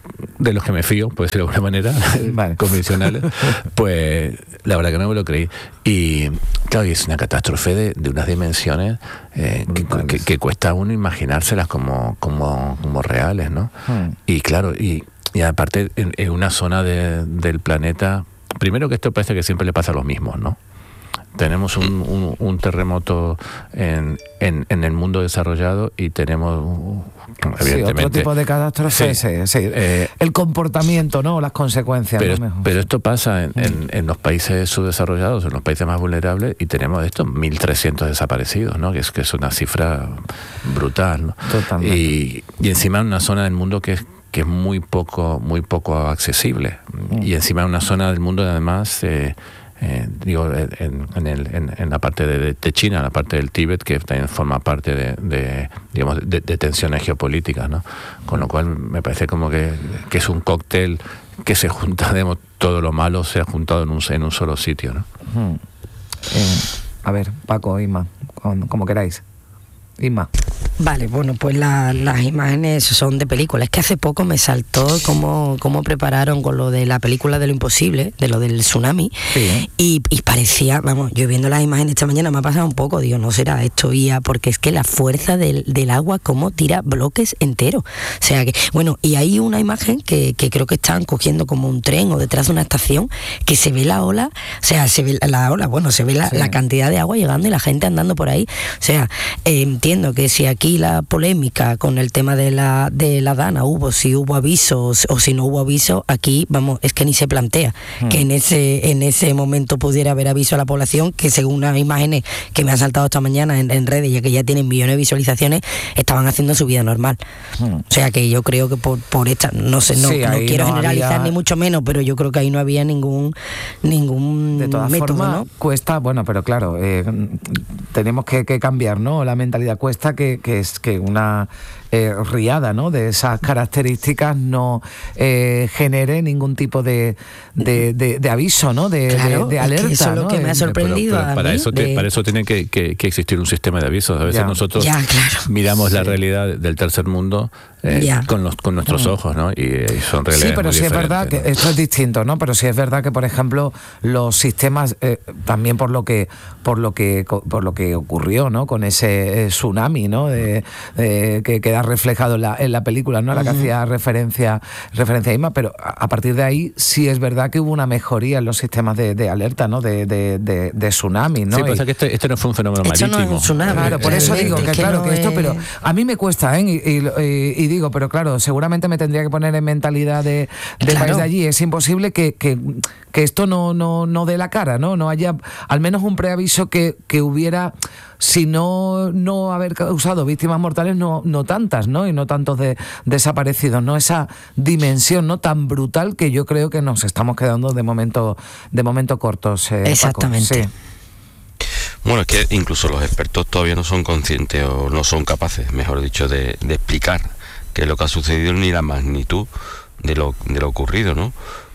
de los que me fío, por decirlo de alguna manera, vale. convencionales, pues la verdad que no me lo creí. Y claro, y es una catástrofe de, de unas dimensiones eh, que, que, que cuesta a uno imaginárselas como, como, como reales, ¿no? Hmm. Y claro, y, y aparte en, en una zona de, del planeta, primero que esto parece que siempre le pasa a los mismos, ¿no? Tenemos un, un, un terremoto en, en, en el mundo desarrollado y tenemos, evidentemente... Sí, otro tipo de catástrofe, sí, sí, sí. Eh, el comportamiento, ¿no? Las consecuencias. Pero, ¿no? pero esto pasa en, en, en los países subdesarrollados, en los países más vulnerables, y tenemos estos mil trescientos desaparecidos, ¿no? Que es, que es una cifra brutal, ¿no? Totalmente. Y, y encima en una zona del mundo que es que es muy poco, muy poco accesible. Mm. Y encima en una zona del mundo además... Eh, Eh, digo, en, en, el, en, en la parte de, de China, la parte del Tíbet, que también forma parte de, de digamos, de, de tensiones geopolíticas, ¿no? Con lo cual me parece como que, que es un cóctel que se junta, digamos, todo lo malo se ha juntado en un, en un solo sitio, ¿no? Hmm. Eh, a ver, Paco, Inma, como queráis. Inma. Vale, bueno, pues la, las imágenes son de películas. Es que hace poco me saltó cómo, cómo prepararon con lo de la película de lo imposible, de lo del tsunami, sí. y, y parecía, vamos, yo viendo las imágenes esta mañana me ha pasado un poco, digo, no será esto I A, porque es que la fuerza del, del agua cómo tira bloques enteros. O sea que, bueno, y hay una imagen que, que creo que están cogiendo como un tren o detrás de una estación, que se ve la ola, o sea, se ve la ola, bueno, se ve la, sí. la cantidad de agua llegando y la gente andando por ahí. O sea, eh, entiendo que si aquí la polémica con el tema de la de la Dana hubo, si hubo avisos o si no hubo aviso, aquí vamos, es que ni se plantea hmm. que en ese en ese momento pudiera haber aviso a la población, que según unas imágenes que me han saltado esta mañana en, en redes, ya que ya tienen millones de visualizaciones, estaban haciendo su vida normal. Hmm. O sea que yo creo que por, por esta, no sé, no, sí, no quiero no generalizar había... ni mucho menos, pero yo creo que ahí no había ningún ningún de todas método, formas, ¿no? Cuesta, bueno, pero claro, eh, tenemos que, que cambiar, ¿no? La mentalidad cuesta que, que es que una eh, riada, ¿no? De esas características no eh, genere ningún tipo de, de, de, de aviso, ¿no? De, claro, de, de alerta, es que eso es lo ¿no? que me ha sorprendido. Pero, pero para, a mí eso te, de... para eso tiene que, que, que existir un sistema de avisos. A veces ya. nosotros ya, claro. miramos sí. la realidad del tercer mundo eh, con, los, con nuestros mm. ojos, ¿no? Y, y son realidades sí, pero muy sí es verdad ¿no? que esto es distinto, ¿no? Pero sí es verdad que, por ejemplo, los sistemas eh, también por lo que por lo que por lo que ocurrió, ¿no? Con ese eh, tsunami, ¿no? De, de, que queda reflejado en la, en la película, ¿no? La que uh-huh. hacía referencia referencia a Inma, pero a, a partir de ahí sí es verdad que hubo una mejoría en los sistemas de, de alerta, ¿no? De, de, de, de tsunami, ¿no? Sí, pasa que este, este no fue un fenómeno esto marítimo. No es un tsunami, claro, por eso digo que, que claro no que esto, es... pero a mí me cuesta, ¿eh? Y, y, y digo, pero claro, seguramente me tendría que poner en mentalidad de, del claro. país de allí. Es imposible que, que, que esto no, no, no dé la cara, ¿no? No haya al menos un preaviso que, que hubiera, si no, no haber causado víctimas mortales, no, no tantas, ¿no? Y no tantos de, desaparecidos, ¿no? Esa dimensión, ¿no? Tan brutal que yo creo que nos estamos quedando de momento, de momento cortos. Eh, Exactamente. Paco. Sí. Bueno, es que incluso los expertos todavía no son conscientes o no son capaces, mejor dicho, de, de explicar qué es lo que ha sucedido ni la magnitud de lo, de lo ocurrido, ¿no?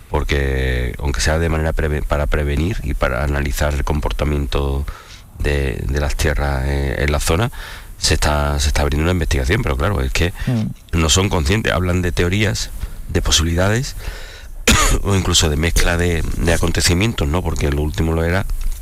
Porque aunque sea de manera preve, para prevenir y para analizar el comportamiento de, de las tierras eh, en la zona, se está se está abriendo una investigación, pero claro, es que mm. no son conscientes, hablan de teorías, de posibilidades o incluso de mezcla de, de acontecimientos, ¿no? Porque lo último lo era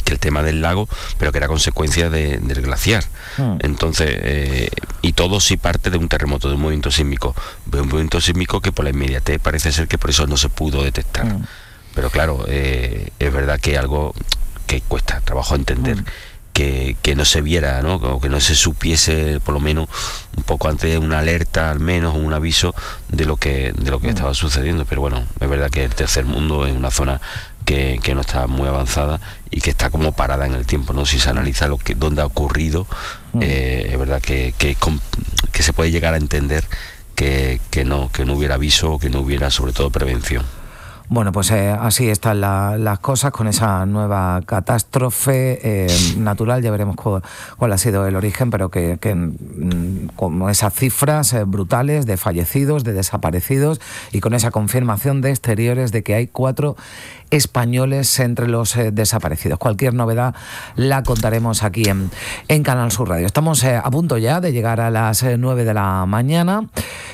que el tema del lago, pero que era consecuencia de, del glaciar. Mm. Entonces, eh, y todo sí parte de un terremoto, de un movimiento sísmico, de un movimiento sísmico que por la inmediatez parece ser que por eso no se pudo detectar. Mm. Pero claro, eh, es verdad que algo que cuesta trabajo entender. Mm. Que, que no se viera, ¿no? O que no se supiese, por lo menos un poco antes de una alerta, al menos un aviso de lo que de lo que mm. estaba sucediendo. Pero bueno, es verdad que el tercer mundo es una zona que, que no está muy avanzada y que está como parada en el tiempo, ¿no? Si se analiza lo que dónde ha ocurrido, mm. eh, es verdad que, que, que se puede llegar a entender que, que no que no hubiera aviso o que no hubiera sobre todo prevención. Bueno, pues eh, así están la, las cosas con esa nueva catástrofe eh, natural. Ya veremos cuál, cuál ha sido el origen, pero que, que mm, con esas cifras eh, brutales de fallecidos, de desaparecidos y con esa confirmación de exteriores de que hay cuatro españoles entre los eh, desaparecidos. Cualquier novedad la contaremos aquí en, en Canal Sur Radio. Estamos eh, a punto ya de llegar a las eh, nueve de la mañana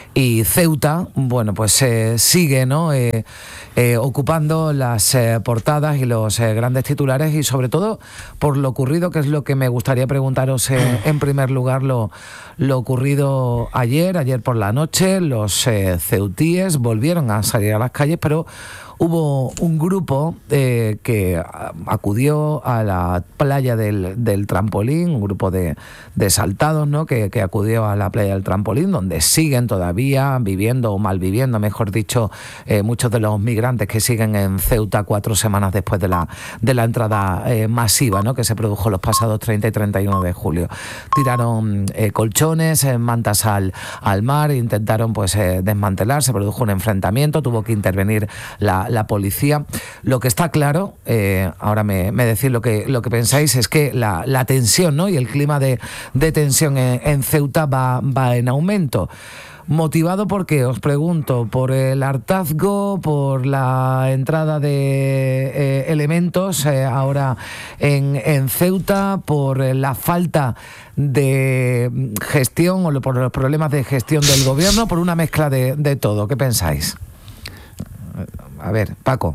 y Ceuta, bueno, pues eh, sigue, ¿no? Eh, eh, ocupando las eh, portadas y los eh, grandes titulares y sobre todo por lo ocurrido, que es lo que me gustaría preguntaros eh, en primer lugar, lo, lo ocurrido ayer, ayer por la noche. Los eh, ceutíes volvieron a salir a las calles, pero hubo un grupo eh, que acudió a la playa del, del Trampolín, un grupo de, de saltados, ¿no? que, que acudió a la playa del Trampolín, donde siguen todavía viviendo o malviviendo, mejor dicho, eh, muchos de los migrantes que siguen en Ceuta cuatro semanas después de la, de la entrada eh, masiva, ¿no? que se produjo los pasados treinta y treinta y uno de julio. Tiraron eh, colchones, eh, mantas al, al mar, intentaron pues eh, desmantelar, se produjo un enfrentamiento, tuvo que intervenir la la policía. Lo que está claro, eh, ahora me, me decís lo que, lo que pensáis, es que la, la tensión, ¿no? y el clima de, de tensión en, en Ceuta va, va en aumento. ¿Motivado por qué? Os pregunto, ¿por el hartazgo, por la entrada de eh, elementos eh, ahora en, en Ceuta, por la falta de gestión o por los problemas de gestión del gobierno, por una mezcla de, de todo? ¿Qué pensáis? A ver, Paco.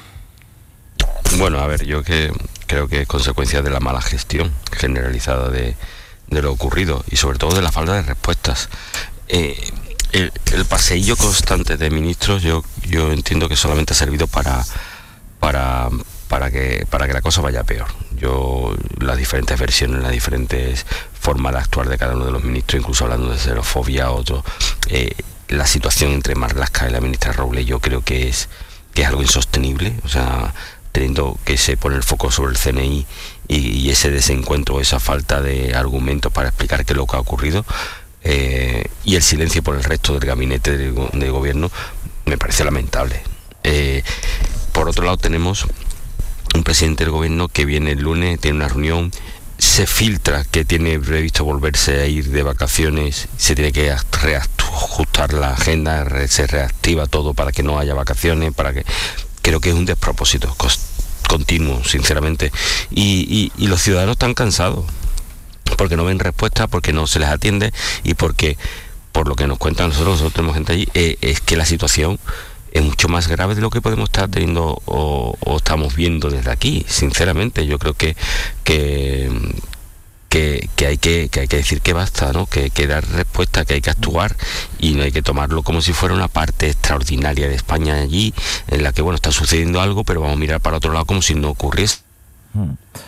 Bueno, a ver, yo que creo que es consecuencia de la mala gestión generalizada de, de lo ocurrido y sobre todo de la falta de respuestas. Eh, el, el paseillo constante de ministros yo yo entiendo que solamente ha servido para para para que para que la cosa vaya peor. Yo las diferentes versiones, las diferentes formas de actuar de cada uno de los ministros, incluso hablando de xenofobia, otro, eh, la situación entre Marlaska y la ministra Robles, yo creo que es que es algo insostenible, o sea, teniendo que se pone el foco sobre el C N I y, y ese desencuentro, esa falta de argumentos para explicar qué es lo que ha ocurrido, eh, y el silencio por el resto del gabinete de, de gobierno, me parece lamentable. Eh, por otro lado tenemos un presidente del gobierno que viene el lunes, tiene una reunión, se filtra que tiene previsto volverse a ir de vacaciones, se tiene que reajustar la agenda, se reactiva todo para que no haya vacaciones, para que creo que es un despropósito continuo, sinceramente, y, y, y los ciudadanos están cansados porque no ven respuesta, porque no se les atiende y porque, por lo que nos cuentan nosotros, nosotros tenemos gente allí, eh, es que la situación es mucho más grave de lo que podemos estar teniendo o, o estamos viendo desde aquí. Sinceramente, yo creo que que, que, que, hay, que, que hay que decir que basta, ¿no? Que hay que dar respuesta, que hay que actuar y no hay que tomarlo como si fuera una parte extraordinaria de España allí, en la que, bueno, está sucediendo algo, pero vamos a mirar para otro lado como si no ocurriese. Hmm.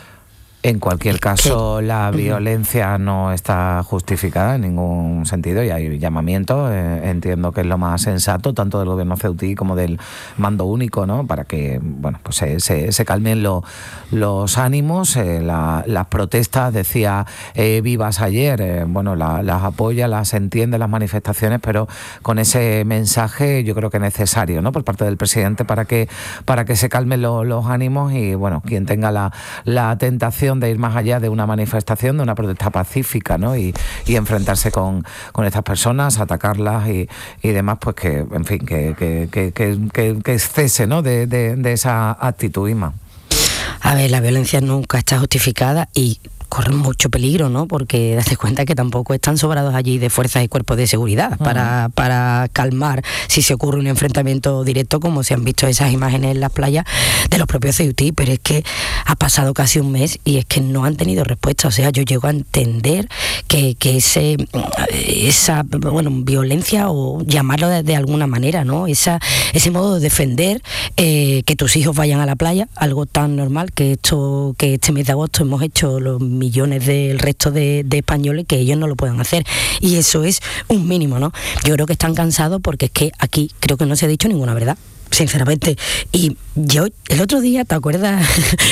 En cualquier caso, la violencia no está justificada en ningún sentido y hay llamamiento, eh, entiendo que es lo más sensato, tanto del gobierno ceutí como del mando único, ¿no? Para que, bueno, pues se, se, se calmen lo, los ánimos, eh, la, las protestas, decía eh, Vivas ayer, eh, bueno, la, las apoya, las entiende las manifestaciones, pero con ese mensaje yo creo que es necesario, ¿no? Por parte del presidente para que, para que se calmen lo, los ánimos y, bueno, quien tenga la, la tentación de ir más allá de una manifestación, de una protesta pacífica, ¿no? Y, y enfrentarse con, con estas personas, atacarlas y, y demás, pues que, en fin, que, que, que, que, que cese, ¿no? De, de, de esa actitud, Ima. A ver, la violencia nunca está justificada y corren mucho peligro, ¿no? Porque date cuenta que tampoco están sobrados allí de fuerzas y cuerpos de seguridad uh-huh. para, para calmar si se ocurre un enfrentamiento directo, como se han visto esas imágenes en las playas de los propios ceutí, pero es que ha pasado casi un mes y es que no han tenido respuesta. O sea, yo llego a entender que, que ese esa bueno violencia, o llamarlo de, de alguna manera, ¿no? Esa, ese modo de defender eh, que tus hijos vayan a la playa, algo tan normal que esto que este mes de agosto hemos hecho los millones del resto de, de españoles, que ellos no lo puedan hacer, y eso es un mínimo, ¿no? Yo creo que están cansados porque es que aquí creo que no se ha dicho ninguna verdad, sinceramente. Y yo el otro día, ¿te acuerdas,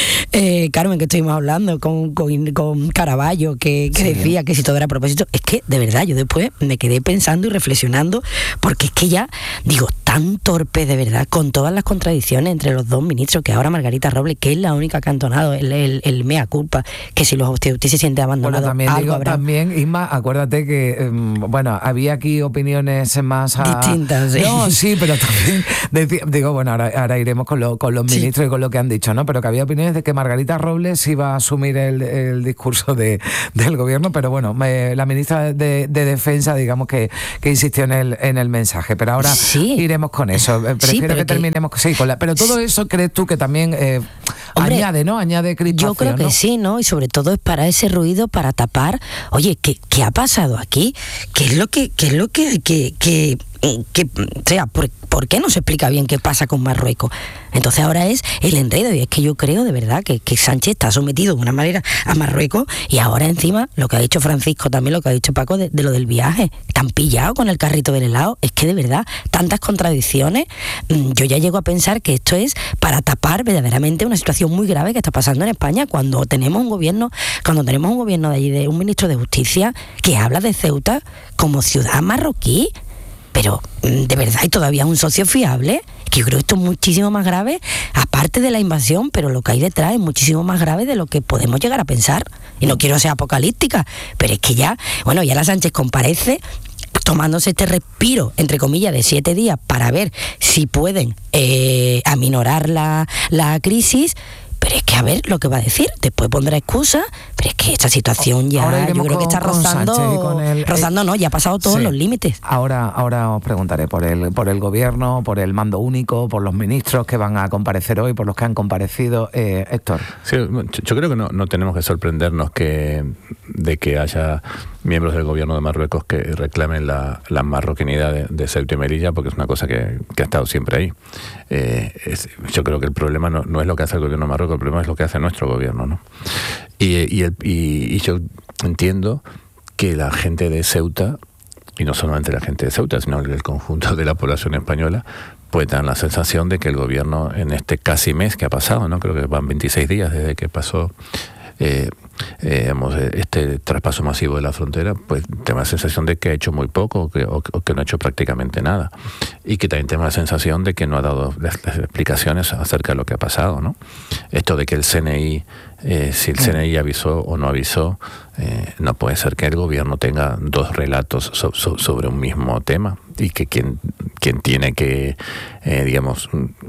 eh, Carmen, que estuvimos hablando con, con, con Caraballo, que, que sí. decía que si todo era a propósito? Es que, de verdad, yo después me quedé pensando y reflexionando, porque es que ya, digo, tan torpe, de verdad, con todas las contradicciones entre los dos ministros, que ahora Margarita Robles, que es la única que ha entonado el, el, el mea culpa, que si los usted, usted se siente abandonado. Bueno, también algo digo, habrá. también, Isma, acuérdate que, um, bueno, había aquí opiniones más a... distintas, sí. No, sí, pero también decía, digo, bueno, ahora, ahora iremos con, lo, con los ministros sí. y con lo que han dicho, ¿no? Pero que había opiniones de que Margarita Robles iba a asumir el, el discurso de, del gobierno, pero bueno, me, la ministra de, de Defensa, digamos que, que insistió en el, en el mensaje, pero ahora sí. iremos con eso. Prefiero sí, que, que terminemos sí, con la... Pero todo eso, ¿crees tú que también eh, Hombre, añade, ¿no? Añade crispación, yo creo que ¿no? sí, ¿no? Y sobre todo es para ese ruido, para tapar, oye, ¿qué, qué ha pasado aquí? ¿Qué es lo que, qué es lo que, que, que que, o sea, ¿por, ¿por qué no se explica bien qué pasa con Marruecos? Entonces ahora es el enredo, y es que yo creo de verdad que, que Sánchez está sometido de una manera a Marruecos, y ahora encima lo que ha dicho Francisco, también lo que ha dicho Paco de, de lo del viaje, tan pillado con el carrito del helado. Es que de verdad, tantas contradicciones, yo ya llego a pensar que esto es para tapar verdaderamente una situación muy grave que está pasando en España, cuando tenemos un gobierno, cuando tenemos un gobierno de allí, de un ministro de Justicia que habla de Ceuta como ciudad marroquí. Pero, de verdad, ¿y todavía un socio fiable? Que yo creo que esto es muchísimo más grave, aparte de la invasión, pero lo que hay detrás es muchísimo más grave de lo que podemos llegar a pensar. Y no quiero ser apocalíptica, pero es que ya, bueno, ya la Sánchez comparece tomándose este respiro, entre comillas, de siete días para ver si pueden eh, aminorar la, la crisis. Pero es que a ver lo que va a decir, después pondrá excusas, pero es que esta situación ya yo creo que está rozando, el, rozando no, ya ha pasado todos sí. los límites. Ahora, ahora os preguntaré por el, por el gobierno, por el mando único, por los ministros que van a comparecer hoy, por los que han comparecido. Eh, Héctor. Sí, yo creo que no, no tenemos que sorprendernos que de que haya miembros del gobierno de Marruecos que reclamen la, la marroquinidad de, de Ceuta y Melilla, porque es una cosa que, que ha estado siempre ahí. Eh, es, yo creo que el problema no, no es lo que hace el gobierno de Marruecos, el problema es lo que hace nuestro gobierno, ¿no? Y, y, el, y, y yo entiendo que la gente de Ceuta, y no solamente la gente de Ceuta, sino el conjunto de la población española, pues dan la sensación de que el gobierno en este casi mes que ha pasado, ¿no? Creo que van veintiséis días desde que pasó Eh, eh, este traspaso masivo de la frontera, pues tengo la sensación de que ha hecho muy poco o que, o, o que no ha hecho prácticamente nada, y que también tengo la sensación de que no ha dado las, las explicaciones acerca de lo que ha pasado, ¿no? Esto de que el C N I, eh, si el C N I avisó o no avisó, eh, no puede ser que el gobierno tenga dos relatos so, so, sobre un mismo tema, y que quien, quien tiene que, eh, digamos,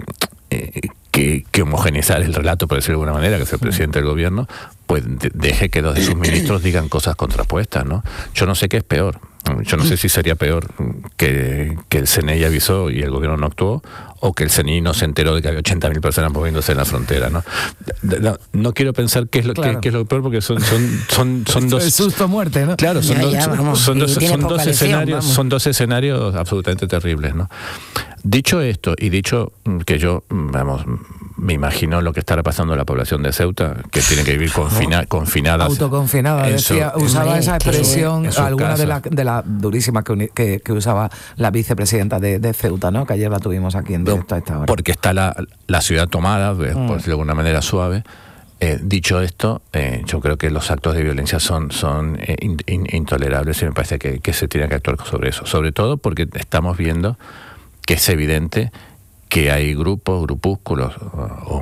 eh, Que, que homogeneizar el relato, por decirlo de alguna manera, que es el presidente del gobierno, pues de, deje que dos de sus ministros digan cosas contrapuestas, ¿no? Yo no sé qué es peor. Yo no sé si sería peor que, que el C N I avisó y el gobierno no actuó, o que el C N I no se enteró de que había ochenta mil personas moviéndose en la frontera, ¿no? No, no quiero pensar qué es lo, claro. qué, qué es lo peor, porque son son son, son dos... Es susto muerte, ¿no? Claro, son, ya, dos, ya, son, son dos, son dos escenarios, vamos. son dos escenarios absolutamente terribles, ¿no? Dicho esto, y dicho que yo, vamos, me imagino lo que estará pasando en la población de Ceuta, que tiene que vivir confina, no. confinadas. Autoconfinada, decía, su, usaba esa expresión, alguna de las de la durísimas que, que, que usaba la vicepresidenta de, de Ceuta, ¿no? Que ayer la tuvimos aquí en directo a esta hora. Porque está la, la ciudad tomada, mm. por decirlo de alguna manera suave. Eh, dicho esto, eh, yo creo que los actos de violencia son, son eh, in, in, intolerables, y me parece que, que se tiene que actuar sobre eso. Sobre todo porque estamos viendo que es evidente que hay grupos, grupúsculos, o,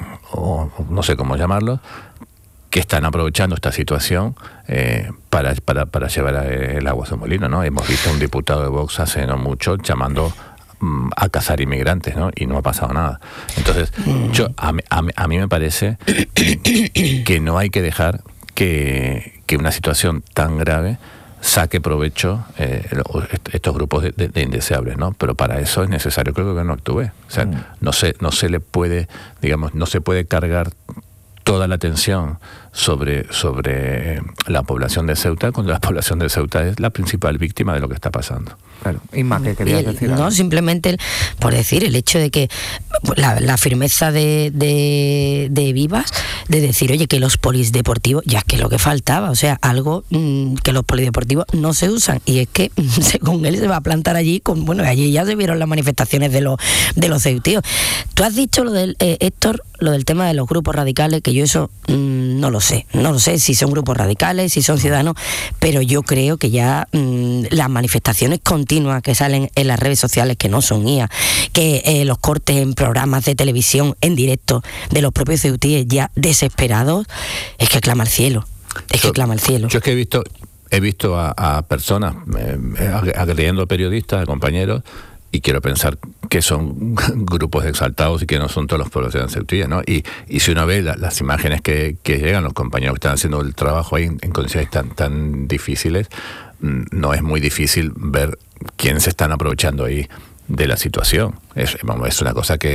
o, o no sé cómo llamarlos, que están aprovechando esta situación eh, para, para, para llevar el agua a su molino, ¿no? Hemos visto a un diputado de Vox hace no mucho llamando um, a cazar inmigrantes, ¿no? Y no ha pasado nada. Entonces, yo a, a, a mí me parece que no hay que dejar que, que una situación tan grave saque provecho eh, estos grupos de, de, de indeseables, ¿no? Pero para eso es necesario que el gobierno actúe. O sea, mm. no se, no se le puede, digamos, no se puede cargar toda la atención sobre, sobre la población de Ceuta, cuando la población de Ceuta es la principal víctima de lo que está pasando. Claro. Inma, ¿qué querías el, decir? No, simplemente por decir el hecho de que la, la firmeza de, de, de Vivas, de decir, oye, que los polideportivos, ya es que lo que faltaba, o sea, algo mmm, que los polideportivos no se usan, y es que según él se va a plantar allí, con bueno, allí ya se vieron las manifestaciones de los de los ceutíos. Tú has dicho lo del, eh, Héctor, lo del tema de los grupos radicales, que yo eso mmm, no lo sé, no lo sé si son grupos radicales, si son ciudadanos, pero yo creo que ya mmm, las manifestaciones continuas que salen en las redes sociales, que no son I A, que eh, los cortes en programas de televisión en directo de los propios ceutíes ya desesperados, es que clama al cielo, es yo, que clama al cielo. Yo es que he visto, he visto a, a personas eh, agrediendo a periodistas, a compañeros, y quiero pensar que son grupos exaltados y que no son todos los pueblos de Ceuta, ¿no? Y, y si uno ve la, las imágenes que, que llegan, los compañeros que están haciendo el trabajo ahí en, en condiciones tan, tan difíciles, no es muy difícil ver quiénes se están aprovechando ahí de la situación. Es, es una cosa que